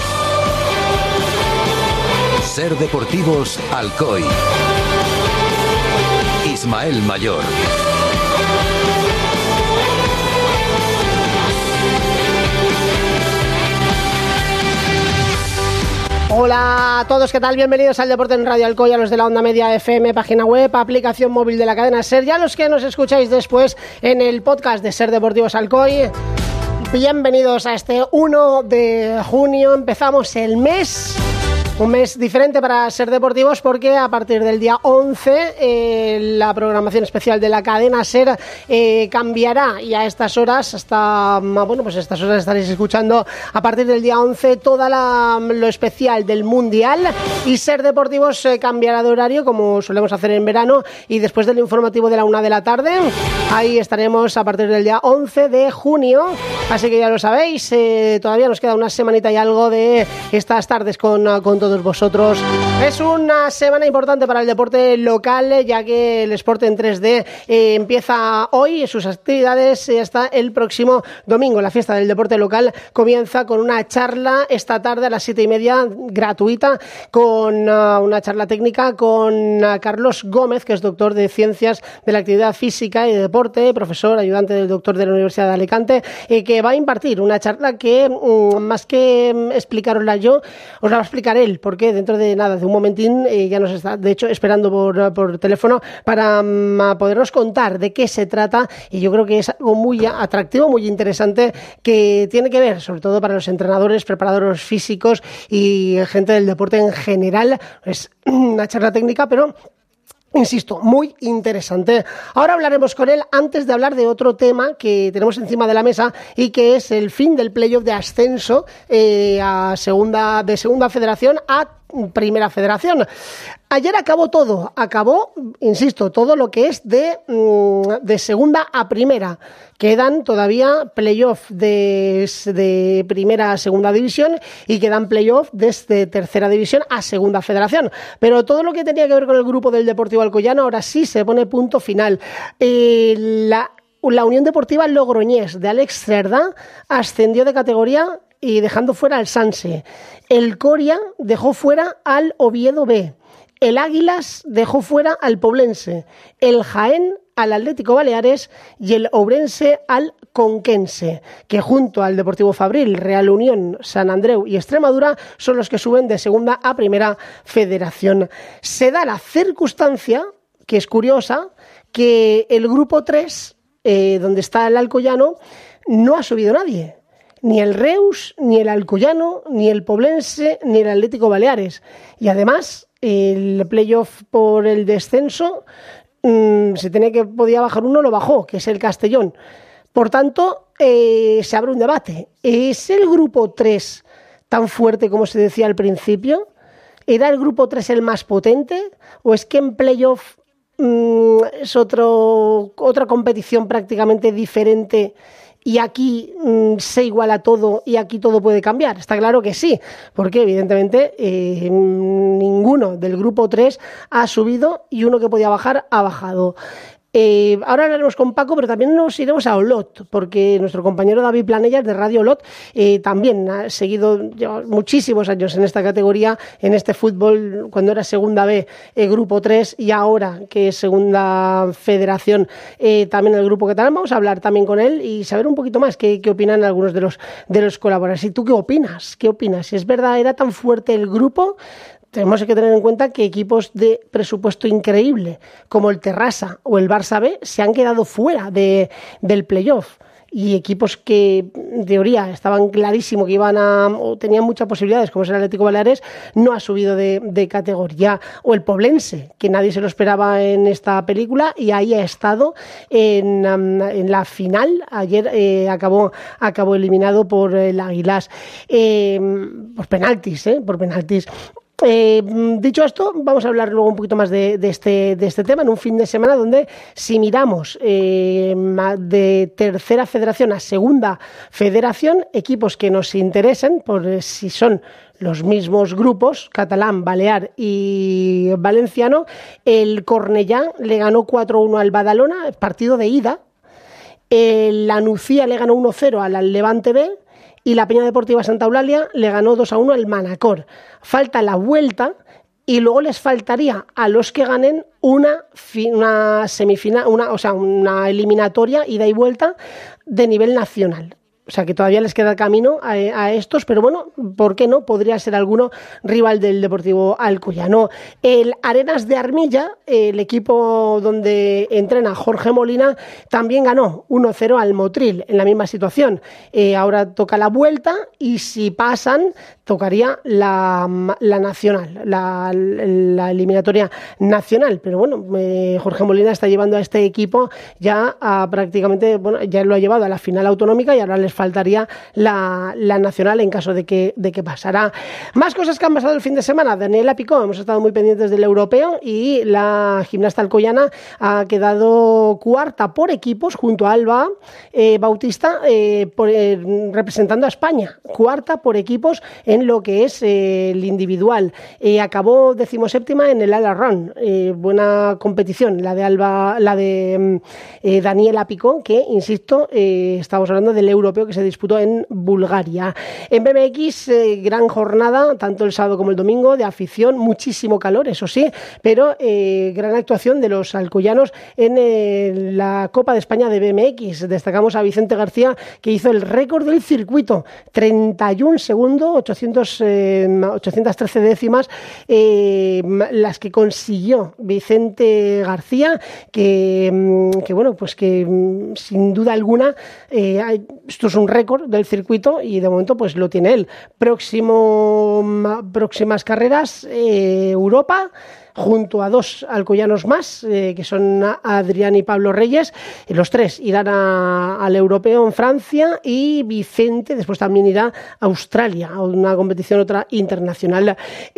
Ser Deportivos Alcoy. Ismael Mayor. Hola a todos, ¿qué tal? Bienvenidos al Deporte en Radio Alcoy, a los de la Onda Media FM, página web, aplicación móvil de la cadena SER, y a los que nos escucháis después en el podcast de Ser Deportivos Alcoy. Bienvenidos a este 1 de junio, empezamos el mes. Un mes diferente para Ser Deportivos porque a partir del día 11 la programación especial de la cadena Ser cambiará, y a estas horas, estas horas estaréis escuchando a partir del día 11 toda lo especial del Mundial, y Ser Deportivos cambiará de horario como solemos hacer en verano, y después del informativo de la 1 de la tarde, ahí estaremos a partir del día 11 de junio, así que ya lo sabéis, todavía nos queda una semanita y algo de estas tardes con todos vosotros. Es una semana importante para el deporte local, ya que el Sport en 3D empieza hoy sus actividades hasta el próximo domingo. La fiesta del deporte local comienza con una charla esta tarde a las 7:30, gratuita, con una charla técnica con Carlos Gómez, que es doctor de Ciencias de la Actividad Física y de Deporte, profesor ayudante del doctor de la Universidad de Alicante, que va a impartir una charla que, más que explicarosla yo, os la va a explicar él, porque dentro de nada, de un momentín, ya nos está, de hecho, esperando por teléfono para podernos contar de qué se trata, y yo creo que es algo muy atractivo, muy interesante, que tiene que ver, sobre todo para los entrenadores, preparadores físicos y gente del deporte en general. Es una charla técnica, pero insisto, muy interesante. Ahora hablaremos con él antes de hablar de otro tema que tenemos encima de la mesa, y que es el fin del playoff de ascenso de segunda federación a primera federación. Ayer acabó todo, insisto, todo lo que es de segunda a primera. Quedan todavía playoff de primera a segunda división, y quedan playoff desde tercera división a segunda federación. Pero todo lo que tenía que ver con el grupo del Deportivo Alcoyano ahora sí se pone punto final. La Unión Deportiva Logroñés de Alex Cerdá ascendió de categoría y dejando fuera al Sanse. El Coria dejó fuera al Oviedo B. El Águilas dejó fuera al Poblense. El Jaén al Atlético Baleares y el Ourense al Conquense, que junto al Deportivo Fabril, Real Unión, San Andreu y Extremadura son los que suben de segunda a primera federación. Se da la circunstancia, que es curiosa, que el grupo 3, donde está el Alcoyano, no ha subido nadie. Ni el Reus, ni el Alcoyano, ni el Poblense, ni el Atlético Baleares. Y además, el playoff por el descenso, podía bajar uno, lo bajó, que es el Castellón. Por tanto, se abre un debate. ¿Es el grupo 3 tan fuerte como se decía al principio? ¿Era el grupo 3 el más potente? ¿O es que en playoff es otra competición prácticamente diferente, y aquí se iguala todo y aquí todo puede cambiar? Está claro que sí, porque evidentemente ninguno del grupo 3 ha subido, y uno que podía bajar ha bajado. Ahora hablaremos con Paco, pero también nos iremos a Olot, porque nuestro compañero David Planellas de Radio Olot también ha seguido muchísimos años en esta categoría, en este fútbol, cuando era Segunda B, Grupo 3, y ahora que es Segunda Federación, también el Grupo Catalán. Vamos a hablar también con él y saber un poquito más qué opinan algunos de los colaboradores. ¿Y tú qué opinas? ¿Qué opinas? Si es verdad, era tan fuerte el grupo. Tenemos que tener en cuenta que equipos de presupuesto increíble, como el Terrassa o el Barça B, se han quedado fuera del playoff. Y equipos que, en teoría, estaban clarísimo que o tenían muchas posibilidades, como es el Atlético Baleares, no ha subido de categoría. O el Poblense, que nadie se lo esperaba en esta película, y ahí ha estado en la final. Ayer acabó eliminado por el Águilas por penaltis. Dicho esto, vamos a hablar luego un poquito más de este tema en un fin de semana donde, si miramos de tercera federación a segunda federación, equipos que nos interesen por si son los mismos grupos, catalán, balear y valenciano. El Cornellá le ganó 4-1 al Badalona, partido de ida. La Nucía le ganó 1-0 al Levante B. Y la Peña Deportiva Santa Eulalia le ganó 2-1 al Manacor. Falta la vuelta y luego les faltaría a los que ganen una semifinal, una eliminatoria ida y vuelta de nivel nacional. O sea que todavía les queda camino a estos, pero bueno, ¿por qué no? Podría ser alguno rival del Deportivo Alcoyano. El Arenas de Armilla, el equipo donde entrena Jorge Molina, también ganó 1-0 al Motril, en la misma situación. Ahora toca la vuelta y si pasan, tocaría la nacional, la eliminatoria nacional. Pero bueno, Jorge Molina está llevando a este equipo ya a prácticamente, ya lo ha llevado a la final autonómica y ahora les faltaría la nacional en caso de que pasara. Más cosas que han pasado el fin de semana. Daniela Picó, hemos estado muy pendientes del europeo y la gimnasta alcoyana ha quedado cuarta por equipos junto a Alba Bautista, representando a España. Cuarta por equipos en lo que es el individual. Acabó 17ª en el All Run. Buena competición la de Alba, la de Daniela Picó, que insisto, estamos hablando del europeo que se disputó en Bulgaria. En BMX, gran jornada, tanto el sábado como el domingo, de afición, muchísimo calor, eso sí, pero gran actuación de los alcoyanos en la Copa de España de BMX. Destacamos a Vicente García, que hizo el récord del circuito, 31 segundos, 813 décimas, las que consiguió Vicente García, que bueno, pues que sin duda alguna esto es un récord del circuito y de momento pues lo tiene él. Próximas carreras, Europa, junto a dos alcoyanos más, que son Adrián y Pablo Reyes. Los tres irán al europeo en Francia y Vicente después también irá a Australia, a una competición otra internacional.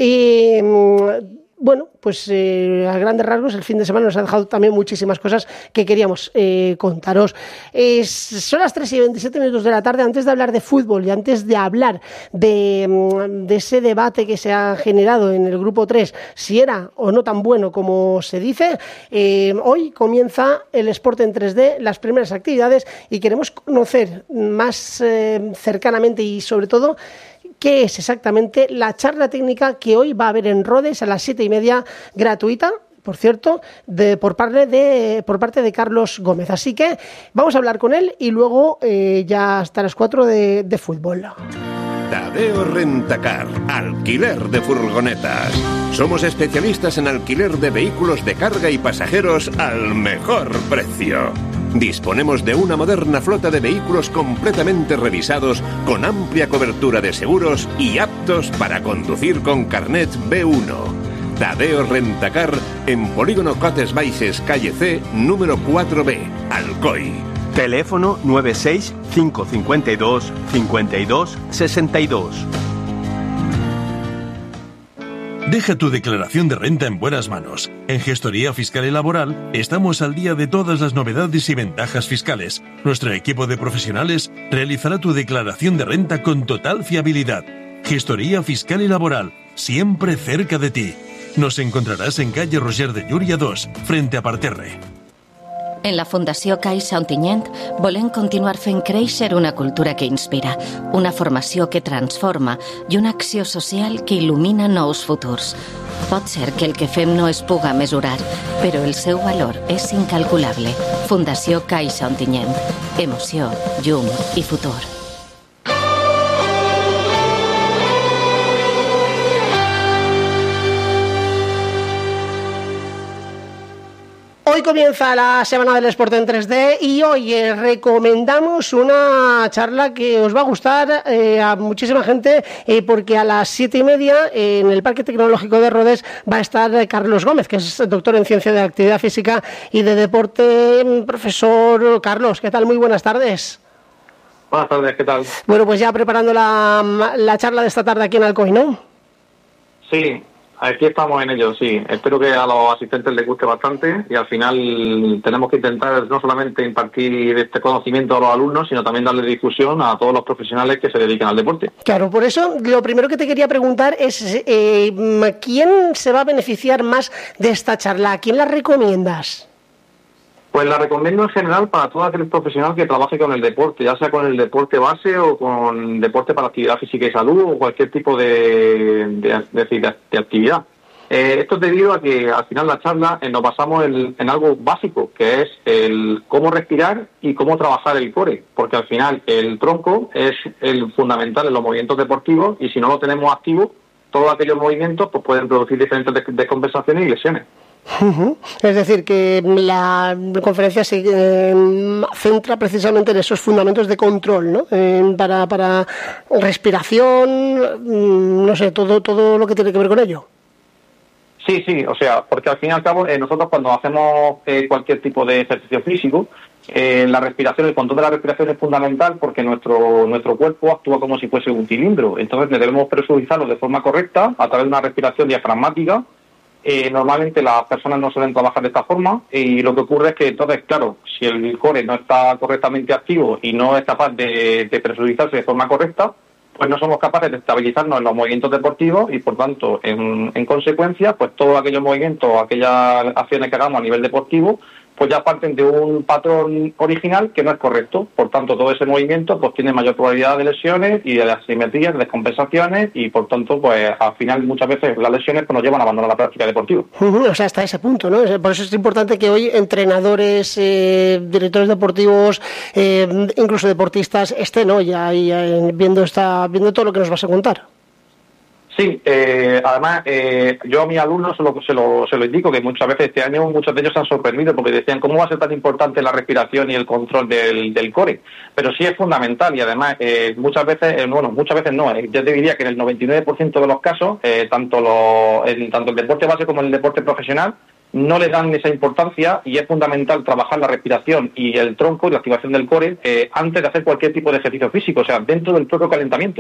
Bueno, pues a grandes rasgos el fin de semana nos ha dejado también muchísimas cosas que queríamos contaros. Son las 3:27 de la tarde. Antes de hablar de fútbol y antes de hablar de ese debate que se ha generado en el grupo 3, si era o no tan bueno como se dice, hoy comienza el Sport en 3D, las primeras actividades, y queremos conocer más cercanamente y sobre todo qué es exactamente la charla técnica que hoy va a haber en Rodes a las 7:30, gratuita, por cierto, por parte de Carlos Gómez. Así que vamos a hablar con él y luego ya hasta las 4 de fútbol. Tadeo Rentacar, alquiler de furgonetas. Somos especialistas en alquiler de vehículos de carga y pasajeros al mejor precio. Disponemos de una moderna flota de vehículos completamente revisados, con amplia cobertura de seguros y aptos para conducir con carnet B1. Tadeo Rentacar, en Polígono Cotes Baixes, calle C, número 4B, Alcoy. Teléfono 96 552 52 62. Deja tu declaración de renta en buenas manos. En Gestoría Fiscal y Laboral estamos al día de todas las novedades y ventajas fiscales. Nuestro equipo de profesionales realizará tu declaración de renta con total fiabilidad. Gestoría Fiscal y Laboral, siempre cerca de ti. Nos encontrarás en calle Roger de Llúria 2, frente a Parterre. En la Fundació Caixa Ontinyent volem continuar fent créixer una cultura que inspira, una formació que transforma i una acció social que il·lumina nous futurs. Pot ser que el que fem no es puga mesurar, però el seu valor és incalculable. Fundació Caixa Ontinyent. Emoció, llum i futur. Hoy comienza la Semana del Sport en 3D y hoy recomendamos una charla que os va a gustar a muchísima gente porque a las 7:30 en el Parque Tecnológico de Rodés va a estar Carlos Gómez, que es doctor en Ciencia de Actividad Física y de Deporte. Profesor Carlos, ¿qué tal? Muy buenas tardes. Buenas tardes, ¿qué tal? Bueno, pues ya preparando la charla de esta tarde aquí en Alcoy, ¿no? Sí. Aquí estamos en ello, sí. Espero que a los asistentes les guste bastante y al final tenemos que intentar no solamente impartir este conocimiento a los alumnos, sino también darle difusión a todos los profesionales que se dedican al deporte. Claro, por eso lo primero que te quería preguntar es ¿quién se va a beneficiar más de esta charla? ¿A quién la recomiendas? Pues la recomiendo en general para todo aquel profesional que trabaje con el deporte, ya sea con el deporte base o con deporte para actividad física y salud o cualquier tipo de actividad. Esto es debido a que al final la charla nos basamos en algo básico, que es el cómo respirar y cómo trabajar el core, porque al final el tronco es el fundamental en los movimientos deportivos y si no lo tenemos activo, todos aquellos movimientos pues pueden producir diferentes descompensaciones y lesiones. Es decir, que la conferencia se centra precisamente en esos fundamentos de control, ¿no? Para respiración, no sé, todo lo que tiene que ver con ello. Sí, o sea, porque al fin y al cabo nosotros cuando hacemos cualquier tipo de ejercicio físico, la respiración, el control de la respiración es fundamental porque nuestro cuerpo actúa como si fuese un cilindro, entonces debemos presurizarlo de forma correcta a través de una respiración diafragmática. Normalmente las personas no suelen trabajar de esta forma y lo que ocurre es que entonces, claro, si el core no está correctamente activo y no es capaz de presurizarse de forma correcta, pues no somos capaces de estabilizarnos en los movimientos deportivos y por tanto, en consecuencia, pues todos aquellos movimientos, aquellas acciones que hagamos a nivel deportivo, pues ya parten de un patrón original que no es correcto. Por tanto, todo ese movimiento pues tiene mayor probabilidad de lesiones y de asimetrías, de descompensaciones y por tanto, pues al final muchas veces las lesiones pues, nos llevan a abandonar la práctica deportiva. O sea, hasta ese punto, ¿no? Por eso es importante que hoy entrenadores, directores deportivos, incluso deportistas estén hoy ahí viendo todo lo que nos vas a contar. Sí, además yo a mis alumnos se lo indico que muchas veces este año muchos de ellos se han sorprendido porque decían ¿cómo va a ser tan importante la respiración y el control del core? Pero sí es fundamental y además muchas veces no, yo te diría que en el 99% de los casos, tanto el deporte base como el deporte profesional no le dan esa importancia y es fundamental trabajar la respiración y el tronco y la activación del core antes de hacer cualquier tipo de ejercicio físico, o sea, dentro del propio calentamiento.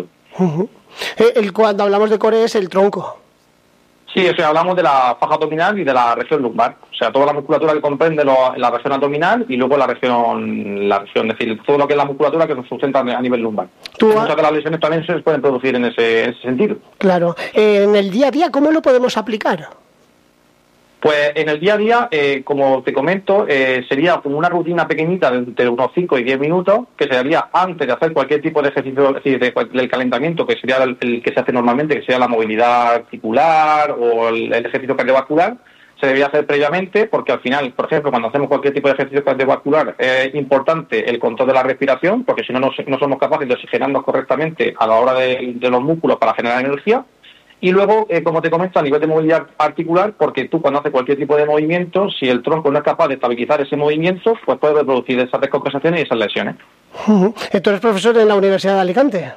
Cuando hablamos de core es el tronco. Sí, o sea, hablamos de la faja abdominal y de la región lumbar, o sea, toda la musculatura que comprende la región abdominal y luego la región, es decir, todo lo que es la musculatura que nos sustenta a nivel lumbar. Muchas de las lesiones también se pueden producir en ese sentido. Claro. En el día a día, ¿cómo lo podemos aplicar? Pues en el día a día, como te comento, sería como una rutina pequeñita de entre unos 5 y 10 minutos, que se haría antes de hacer cualquier tipo de ejercicio, es decir, del calentamiento, que sería el que se hace normalmente, que sería la movilidad articular o el ejercicio cardiovascular, se debería hacer previamente, porque al final, por ejemplo, cuando hacemos cualquier tipo de ejercicio cardiovascular, es importante el control de la respiración, porque si no, no somos capaces de oxigenarnos correctamente a la hora de los músculos para generar energía. Y luego, como te comento, a nivel de movilidad articular, porque tú cuando haces cualquier tipo de movimiento, si el tronco no es capaz de estabilizar ese movimiento, pues puede producir esas descompensaciones y esas lesiones. ¿Tú eres profesor en la Universidad de Alicante?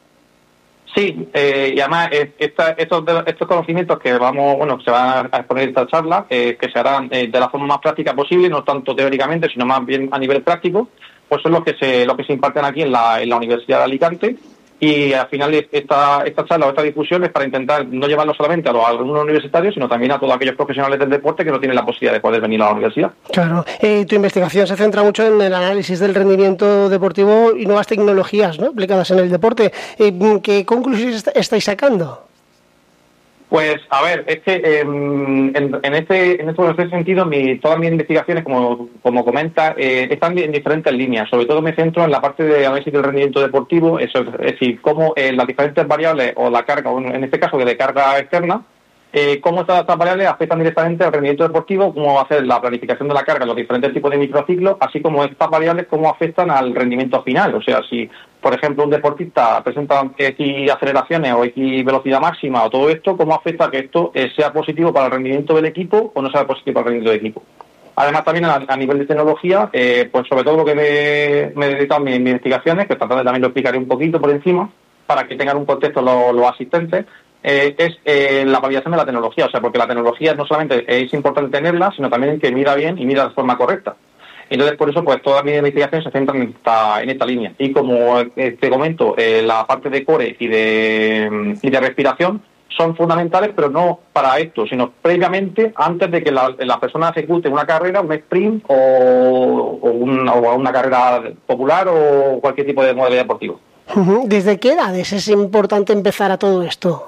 Sí, y además estos conocimientos que se van a exponer en esta charla, que se harán de la forma más práctica posible, no tanto teóricamente, sino más bien a nivel práctico, pues son los que se imparten aquí en la Universidad de Alicante. Y al final esta charla o esta difusión es para intentar no llevarlo solamente a los alumnos universitarios, sino también a todos aquellos profesionales del deporte que no tienen la posibilidad de poder venir a la universidad. Claro. Tu investigación se centra mucho en el análisis del rendimiento deportivo y nuevas tecnologías, ¿no?, aplicadas en el deporte. ¿Qué conclusiones estáis sacando? Pues, a ver, es que en este sentido, todas mis investigaciones, como comenta, están en diferentes líneas. Sobre todo me centro en la parte de análisis del rendimiento deportivo, es decir, cómo las diferentes variables o la carga, o en este caso de carga externa, cómo estas variables afectan directamente al rendimiento deportivo, cómo va a ser la planificación de la carga, los diferentes tipos de microciclos, así como estas variables cómo afectan al rendimiento final. O sea, si, por ejemplo, un deportista presenta X aceleraciones o X velocidad máxima o todo esto, cómo afecta que esto sea positivo para el rendimiento del equipo o no sea positivo para el rendimiento del equipo. Además, también a nivel de tecnología, pues sobre todo lo que me he dedicado a mis investigaciones, que también lo explicaré un poquito por encima, para que tengan un contexto los asistentes, es la validación de la tecnología. O sea, porque la tecnología no solamente es importante tenerla, sino también que mira bien y mira de forma correcta. Entonces, por eso, pues todas mis investigaciones se centran en esta línea. Y como te comento, la parte de core y de respiración son fundamentales, pero no para esto, sino previamente, antes de que la persona ejecute una carrera, un sprint o una carrera popular o cualquier tipo de modalidad deportiva. ¿Desde qué edades es importante empezar a todo esto?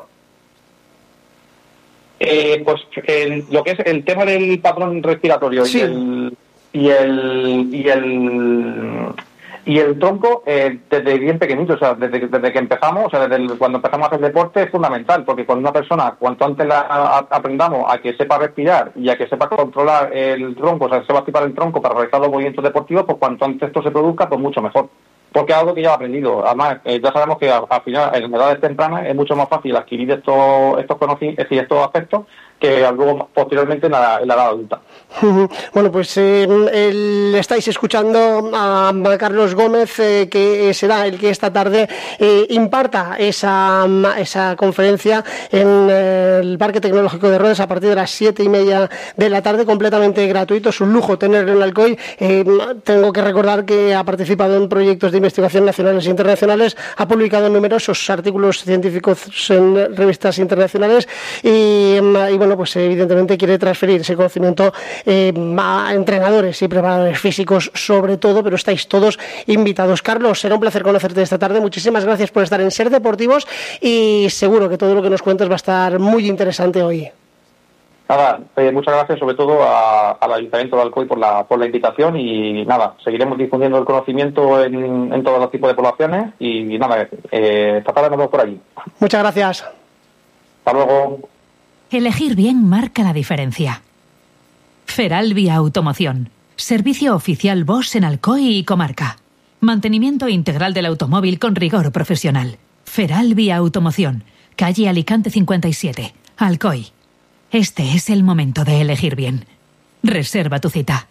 Pues lo que es el tema del patrón respiratorio, sí, y el tronco, desde bien pequeñito, o sea, desde que empezamos, o sea, cuando empezamos a hacer deporte es fundamental, porque cuando una persona, cuanto antes aprendamos a que sepa respirar y a que sepa controlar el tronco, o sea, sepa activar el tronco para realizar los movimientos deportivos, pues cuanto antes esto se produzca, pues mucho mejor. Porque es algo que ya he aprendido. Además, ya sabemos que al final, en edades tempranas, es mucho más fácil adquirir estos conocimientos, es decir, estos aspectos, que luego posteriormente en la edad adulta. Bueno, pues estáis escuchando a Carlos Gómez, que será el que esta tarde imparta esa conferencia en el Parque Tecnológico de Rodes a partir de las 7:30 de la tarde, completamente gratuito. Es un lujo tenerlo en Alcoy. Tengo que recordar que ha participado en proyectos de investigación nacionales e internacionales, ha publicado numerosos artículos científicos en revistas internacionales y bueno, pues evidentemente quiere transferir ese conocimiento a entrenadores y preparadores físicos sobre todo, pero estáis todos invitados. Carlos, será un placer conocerte esta tarde. Muchísimas gracias por estar en Ser Deportivos y seguro que todo lo que nos cuentas va a estar muy interesante hoy. Nada, muchas gracias sobre todo al Ayuntamiento de Alcoy por la invitación y nada, seguiremos difundiendo el conocimiento en todos los tipos de poblaciones y nada, esta tarde nos vemos por allí. Muchas gracias. Hasta luego. Elegir bien marca la diferencia. Feralvia Automoción. Servicio oficial Bosch en Alcoy y comarca. Mantenimiento integral del automóvil con rigor profesional. Feralvia Automoción. Calle Alicante 57, Alcoy. Este es el momento de elegir bien. Reserva tu cita.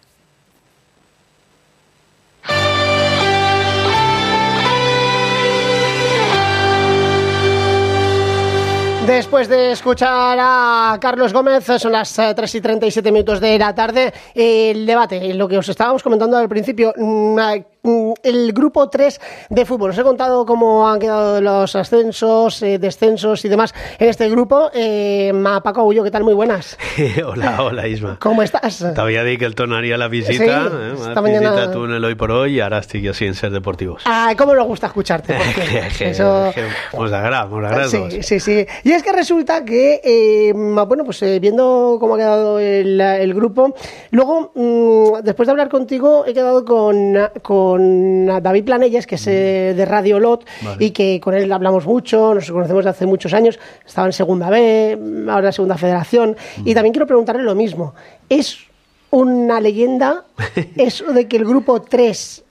Después de escuchar a Carlos Gómez, son las 3:37 de la tarde. El debate, lo que os estábamos comentando al principio, el grupo 3 de fútbol. Os he contado cómo han quedado los ascensos, descensos y demás en este grupo. Paco Agullo, ¿qué tal? Muy buenas. Hola Isma. ¿Cómo estás? T'havia dit que el tornaria la visita. Sí, esta mañana... visita tú en el Hoy por Hoy y ahora estoy así en Ser Deportivos. ¿Cómo nos gusta escucharte? Porque eso... Nos agrada. Sí. Y es que resulta que, bueno, pues viendo cómo ha quedado el grupo, luego, después de hablar contigo, he quedado con David Planelles, que es de Radio Lot, vale, y que con él hablamos mucho, nos conocemos de hace muchos años, estaba en Segunda B, ahora en Segunda Federación, y también quiero preguntarle lo mismo. ¿Es una leyenda eso de que el grupo 3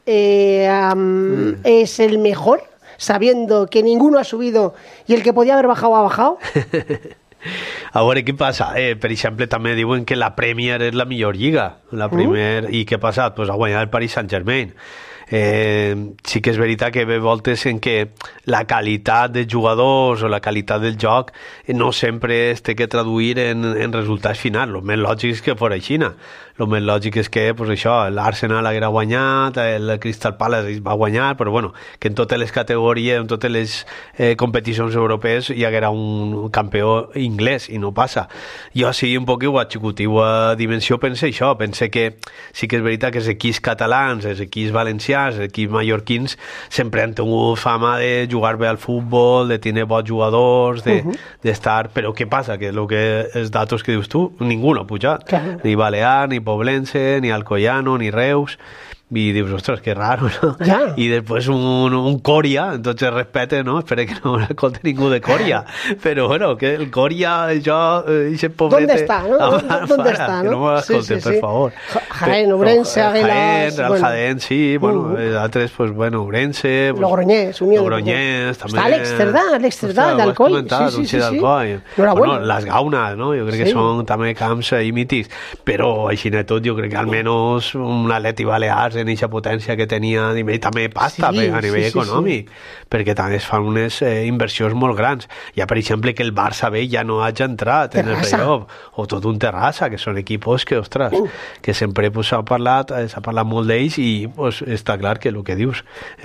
es el mejor, sabiendo que ninguno ha subido y el que podía haber bajado ha bajado? A veure, què passa? Per exemple, també diuen que la Premier és la millor lliga. La Premier, i què ha passat? Pues ha guanyat el Paris Saint-Germain. Sí que és veritat que ve voltes en què la qualitat de jugadors o la qualitat del joc no sempre es té que traduir en resultats finals. El més lògic és que fos així. El més lògic és que, pues això, l'Arsenal haguera guanyat, el Crystal Palace va guanyar, però bueno, que en totes les categories, en totes les competicions europees hi haguera un campió inglès, i no passa. Jo sí, un poc a xicotiu dimensió pense això, pense que sí que és veritat que els equips catalans, els equips valencians, balears, els equips mallorquins sempre han tingut fama de jugar bé al futbol, de tenir bons jugadors, d'estar... Però què passa? Que els datos que dius tu, ningú no ha pujat. Claro. Ni Balear, ni Poblense, ni Alcoyano, ni Reus... Y dices, ostras, qué raro, ¿no? Ya. Y después un Coria, entonces respete, ¿no? Espere que no me conte ningún de Coria. Pero bueno, que el Coria, yo, ese pobrete... ¿Dónde está, no? ¿Dónde está, no? Que no me las conte, por favor. Jaén, Ourense, Águilas... Jaén, Jaén, sí, bueno, altres, pues bueno, Ourense... Pues, Logroñés, Unió. Logroñés, també... Està Alex Cerdà, d'Alcoi. Sí. Bueno, les Gaunes, no? Jo crec que són també camps mítics. Però, així de tot, jo crec que almenys un Atleti Balears en aquesta potència que tenia a nivell també pasta a nivell econòmic, perquè també es fan unes inversions molt grans. Hi ha, per exemple, que el Barça B ja no hagi entrat en el playoff, o tot un Terrassa, que són equipos que, ostres, que sempre s'ha parlat molt d'ells i pues, està clar que el que dius,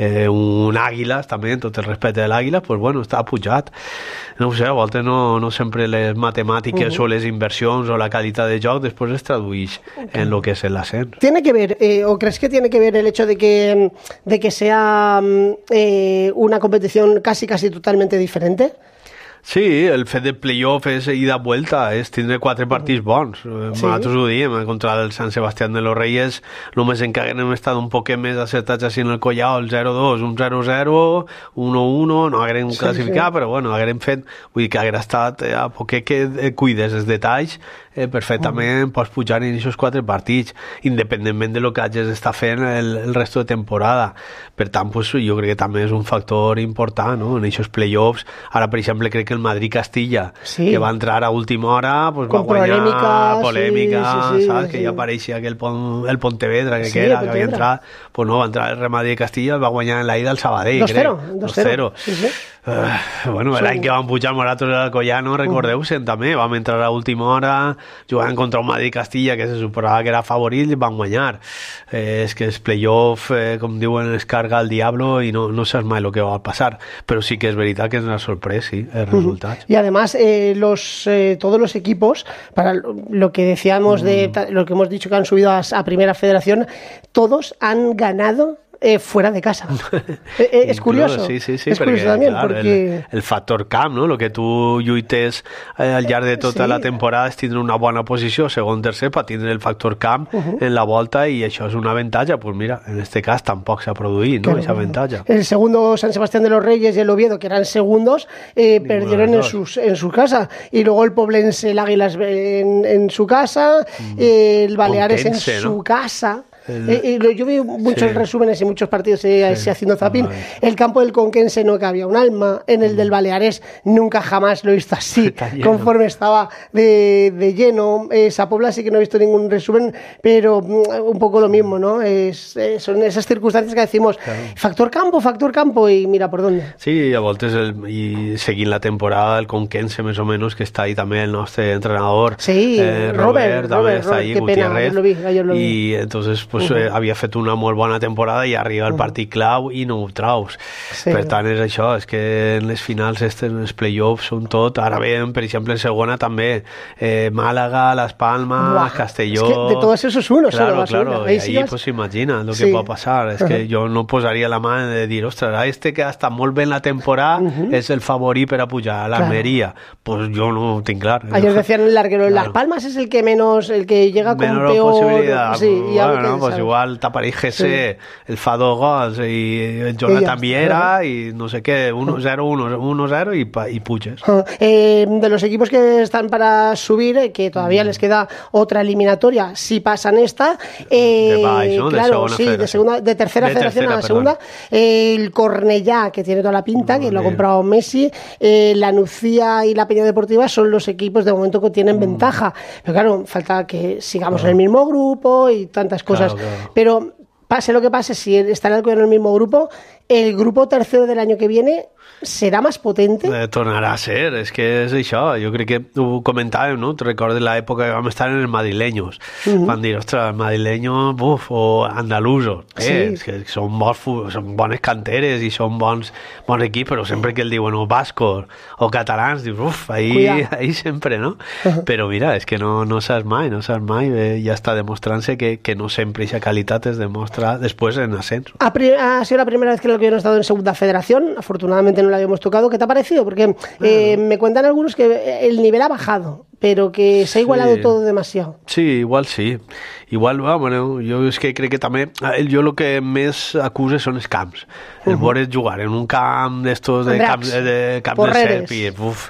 un Àguiles també, en tot el respecte de l'Àguila, pues bueno, està pujat. No ho sé, a voltes no sempre les matemàtiques o les inversions o la qualitat de joc després es tradueix en lo que és l'ascens. ¿Tiene que ver, o crees que tiene que ver el hecho de que sea una competición casi totalmente diferente? Sí, el fet de playoff és ida-vuelta, és tindre 4 partits bons. Nosaltres ho diem, contra el Sant Sebastián de los Reyes només en que haguem estat un poc més acertats així en el Collao, el 0-2, un 0-0, 1-1, no haguem classificat, però bueno, haguem fet, vull dir que haguera estat a poc que cuides els detalls, perfectament pots pujar en aquests 4 partits, independentment de lo que hagis d'estar fent el resto de temporada. Per tant, pues, jo crec que també és un factor important, no? En aquests playoffs. Ara, per exemple, crec que el Madrid-Castilla, que va entrar a última hora, pues, va guanyar polèmica, saps? Que ja apareixia que el Pontevedra, que havia entrat, pues no, va entrar el Real Madrid-Castilla, va guanyar en la ida el Sabadell, 2-0. Bueno, l'any que vam pujar nosaltres a l'Alcoyano, recordeu-se'n també, vam entrar a última hora, jugant contra un Madrid-Castilla que se suposava que era favorit i van guanyar. És que els playoff, com diuen, es carga el diablo i no saps mai el que va passar, però sí que és veritat que és una sorpresa, sí, els resultats. Y además, todos los equipos, para lo que decíamos lo que hemos dicho que han subido a Primera Federación, todos han ganado fuera de casa. És curioso. Sí, és curioso també, perquè... El factor camp, no? El que tu lluites al llarg de tota la temporada és tindre una bona posició, segon, tercer, per tindre el factor camp en la volta, i això és un avantatge. Pues mira, en este cas tampoc s'ha produït, ¿no? Ese avantatge. El segundo San Sebastián de los Reyes y el Oviedo, que eran segundos, perdieron en su casa. Y luego el Poblense, el Águilas en su casa, el Baleares Pontense, en su casa. Yo vi muchos resúmenes y muchos partidos haciendo zapping. El campo del Conquense no cabía un alma, en el del Baleares nunca jamás lo he visto así, conforme estaba de lleno. Esa Pobla sí que no he visto ningún resumen, pero un poco lo mismo, ¿no? Son esas circunstancias que decimos, factor campo, y mira por dónde. Sí, a voltes i seguint la temporada el Conquense més o menys, que està ahí també el nostre entrenador, Robert també està ahí, Gutiérrez, ayer lo vi. Y entonces pues, havia fet una molt bona temporada i arriba el partit clau i no ho traus. Per tant, és això, és que en les finals, els playoffs són tot. Ara veiem, per exemple, en segona també Màlaga, Las Palmas, Castelló... Es que de todos esos uno claro, y ahí pues imagina lo que pot passar. És que jo no posaria la mà de dir, ostres, que ha estat molt bé en la temporada és el favorit per a pujar a l'Almeria. Pues yo no ho tinc clar. Ayer decían el larguero, Las Palmas es el que menos, el que llega con peor... Posibilidad. Sí, bueno, pues igual t'apareix Gese, el fa 2 gols i el Jonathan Viera y no sé qué, 1-0 y puches. De los equipos que están para subir, que todavía les queda otra eliminatoria si pasan esta, de Baix, ¿no? Claro, de tercera federación a la segunda, el Cornellá, que tiene toda la pinta, que lo ha comprado Messi, la Nucía y la Peña Deportiva son los equipos de momento que tienen ventaja, pero claro, falta que sigamos en el mismo grupo y tantas cosas, pero pase lo que pase, si está el Alcoyano en el mismo grupo, el grupo tercero del año que viene serà més potente? Tornarà a ser, és que és això. Jo crec que ho comentàvem, no? Te recordes l'època que vam estar en els madrileños. Van dir, ostres, madrileños, o andalusos. És que són bones canteres i són bons equips, però sempre que el diuen bascos o catalans, dius, ahí sempre, no? Però mira, és que no saps mai, ja està demostrant-se que no sempre aquesta qualitat es demostra estará después en ascenso. Ha sido la primera vez que el Alcoyano ha estado en segunda federación, afortunadamente no la habíamos tocado. ¿Qué te ha parecido? Porque me cuentan algunos que el nivel ha bajado, pero que se ha igualado todo demasiado. Sí, igual sí. Igual, bueno, jo és que crec que també jo el que més acuse són els camps. El veure jugar en un camp d'estos de camp de serp i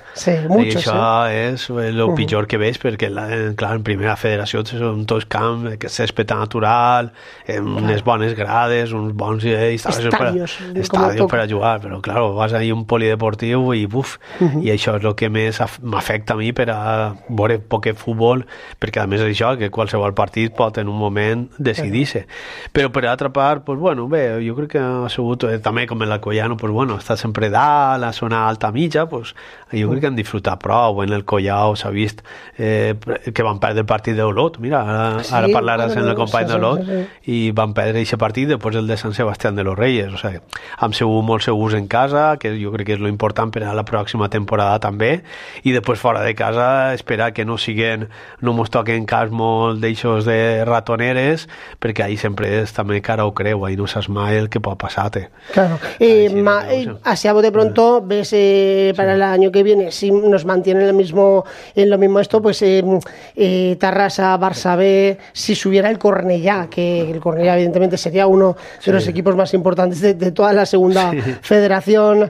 això és el pitjor que veig, perquè clar, en primera federació són tots camps que césped natural, unes bones grades, uns bons estadios per a jugar, però clar, vas a un polideportiu i això és el que més m'afecta a mi per a veure poc futbol, perquè a més això, que qualsevol partit pot en un moment decidir-se. Però per altra part, pues bueno, bé, jo crec que ha sigut també com en l'Alcoyano, pues bueno, està sempre dalt, la zona alta mitja, pues jo crec que han disfrutat prou. En el Collao s'ha vist que van perdre el partit d'Olot. Mira, ara parlaràs amb el company d'Olot i van perdre aquest partit després del de Sant Sebastián de los Reyes. O sigui, han sigut molt segurs en casa, que jo crec que és lo important per a la pròxima temporada també, i després fora de casa esperar que no mos toquen cas molt d'eixos de ratoneres, perquè ahí sempre és també cara o creu, ahí no saps mai el que pot passar-te. Claro. Así a bote pronto ves para el año que viene, si nos mantienen en lo mismo esto, pues Tarrasa, Barça B, si subiera el Cornellá, que el Cornellá evidentemente sería uno de los equipos más importantes de toda la segunda federación,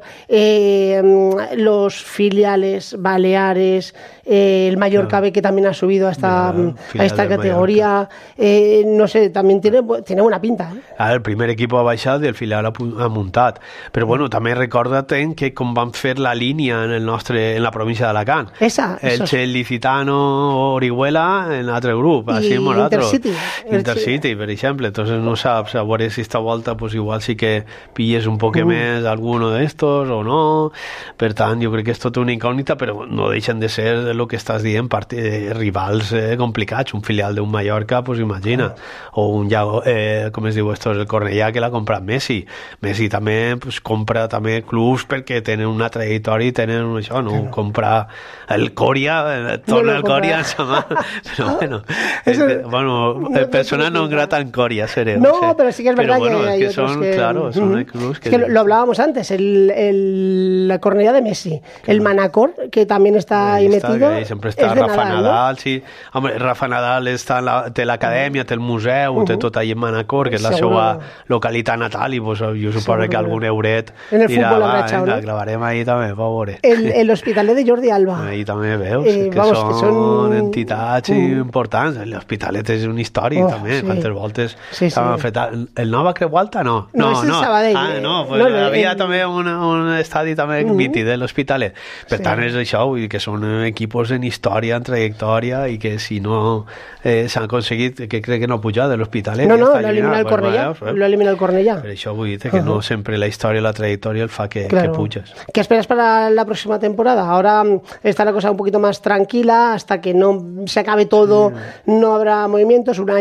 los filiales, Baleares, el Mallorca B, que también ha subido a esta categoría, no sé, también tiene buena pinta. El primer equipo ha baixat i el filial ha muntat, però bueno, també recorda't que com van fer la línia en la província d'Alacant, el Licitano, Orihuela en l'altre grup, així amb nosaltres Intercity, per exemple. Entonces no saps, a veure si esta volta pues igual sí que pilles un poc més alguno d'estos o no. Per tant, jo crec que és tot una incògnita, però no deixen de ser el que estàs dient, rivals complicats. Un filial d'un Mallorca, pues imagina, o un com es diu esto, el Cornellà, que l'ha comprat Messi també pues compra també clubs perquè tenen una trajectòria i tenen això, no compra el Coria, torna el Coria però bueno, persona no grata en Coria seré, no, pero sí que es verdad, bueno, que hay que son, claro, son clubs que lo hablábamos antes, la Cornellà de Messi, el Manacor, que también está ahí metido, sempre està Rafa Nadal, sí. Home, Rafa Nadal té l'acadèmia, té el museu, té tot allà en Manacor, que és la seva localitat natal, i pues, jo suposo que algun euret dirà, la clavarem ahí també, per veure. L'Hospitalet de Jordi Alba. Ahí també veus, que són entitats importants. L'Hospitalet és una història també, quantes voltes s'han fet. El Nova Creu Alta no. No, és el Sabadell. Havia també un estadi també mític de l'Hospitalet. Per tant, és això, que són equipos en història, en trajectòria, i que si no s'han aconseguit, que crec que no pujar de l'Hospitalet. No, lo elimina el Cornellà. Lo elimina el Cornellà. Per això vull dir que no sempre la història, la trayectoria el fa que puges. ¿Qué esperas para la próxima temporada? Ahora está la cosa un poquito más tranquila, hasta que no se acabe todo, no habrá movimientos. Unai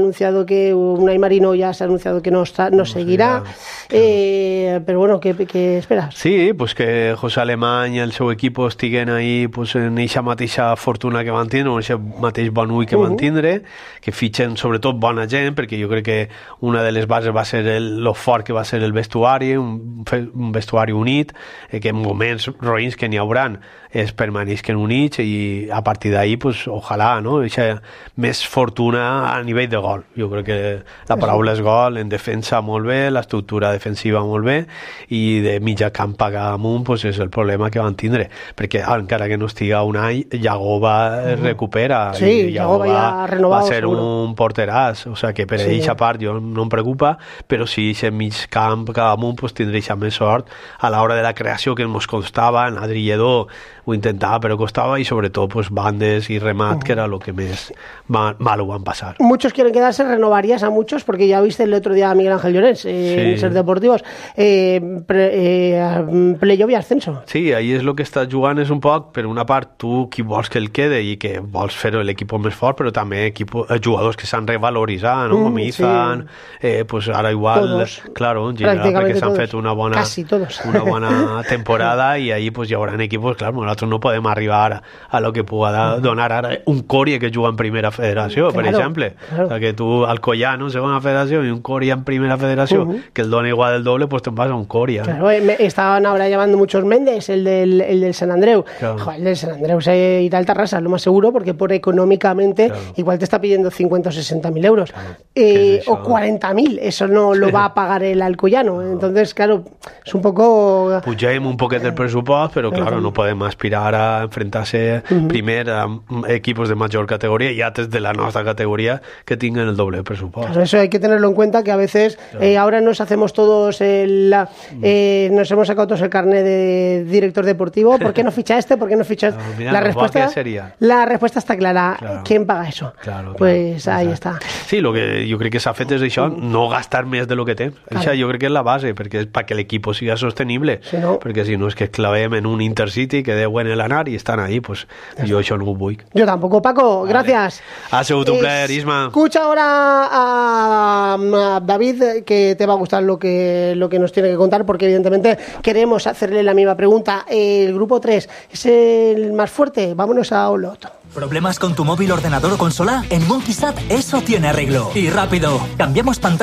Marino ya se ha anunciado que no seguirá. Però bueno, què esperas? Sí, pues que José Alemany i el seu equip estiguen ahí pues, en eixa mateixa fortuna que van tindre, en eixa mateix bon ull que van tindre, que fitxen sobretot bona gent, perquè jo crec que una de les bases va ser lo fort que va ser el vestuari, un vestuari unit, que en moments roïns que n'hi hauran es permanisquen units, i a partir d'ahí pues, ojalà, no? Eixa més fortuna a nivell de gol. Jo crec que la paraula és gol, en defensa molt bé, l'estructura defensiva molt bé, i de mitja camp pagar amunt pues, és el problema que van tindre, perquè encara que no estiga un any, Yagoba recupera, i Yagoba va ser un porteràs, o sigui que per eixa part jo no em preocupa, però si aquest mig camp cada amunt pues, tindrà eixa més sort a l'hora de la creació que ens costava. En Adri Lledó ho intentava però costava, i sobretot pues, bandes i remat, que era lo que més mal ho van passar. Muchos quieren quedarse, renovarías a muchos, porque ya viste el otro día a Miguel Ángel Llorens en Ser Deportivos, playoff i ascenso. Sí, ahí és el que estàs jugant, és un poc, per una part tu qui vols que el quede i que vols fer l'equip més fort, però també jugadors que s'han revaloritzat, no? Com Izan, pues ara igual, todos. Claro, en general, perquè s'han fet una bona temporada i ahí pues hi haurà equipos, clar, nosaltres no podem arribar a lo que pueda donar ara un Coria que juga en primera federació, per exemple. O sea, que tu, Alcoyano en segona federació i un Coria en primera federació, que el dona igual el doble, pues te vas a un Coria. Claro, estaban ahora llamando muchos Méndez, el del San Andreu. Claro. Joder, el del San Andreu se irá al Tarrasa, lo más seguro, porque por económicamente igual te está pidiendo 50 o 60.000 euros. O 40.000, eso no lo va a pagar el Alcoyano. Entonces, claro, es un poco... Pugem un poquet del pressupost, però claro, no podem aspirar a enfrentar-se primer a equipos de major categoría y antes de la nuestra categoría que tengan el doble de presupuesto. Claro, eso hay que tenerlo en cuenta, que a veces ahora nos hacemos todos nos hemos sacado todos el carnet de director deportivo. ¿Por qué no ficha este? ¿Por qué no ficha este? Mira, la respuesta está clara. Claro. ¿Quién paga eso? Claro, pues ahí està. Sí, lo que jo crec que s'ha fet és això, no gastar més de lo que té. Això jo crec que és la base, perquè és perquè l'equip siga sostenible. Si no, perquè si no és que clavem en un Intercity que deu en l'anar i estan ahí, pues jo això no ho vull. Yo tampoco, Paco. Vale. Gracias. Ha sigut un plaer, Isma. Escucha ahora a David, que te va a gustar lo que nos tiene que contar, porque evidentemente queremos hacerle la misma pregunta. El grupo 3 es el más fuerte. Vámonos a Olot. ¿Problemas con tu móvil, ordenador o consola? En Monkeysat eso tiene arreglo. Y rápido. Cambiamos pantalla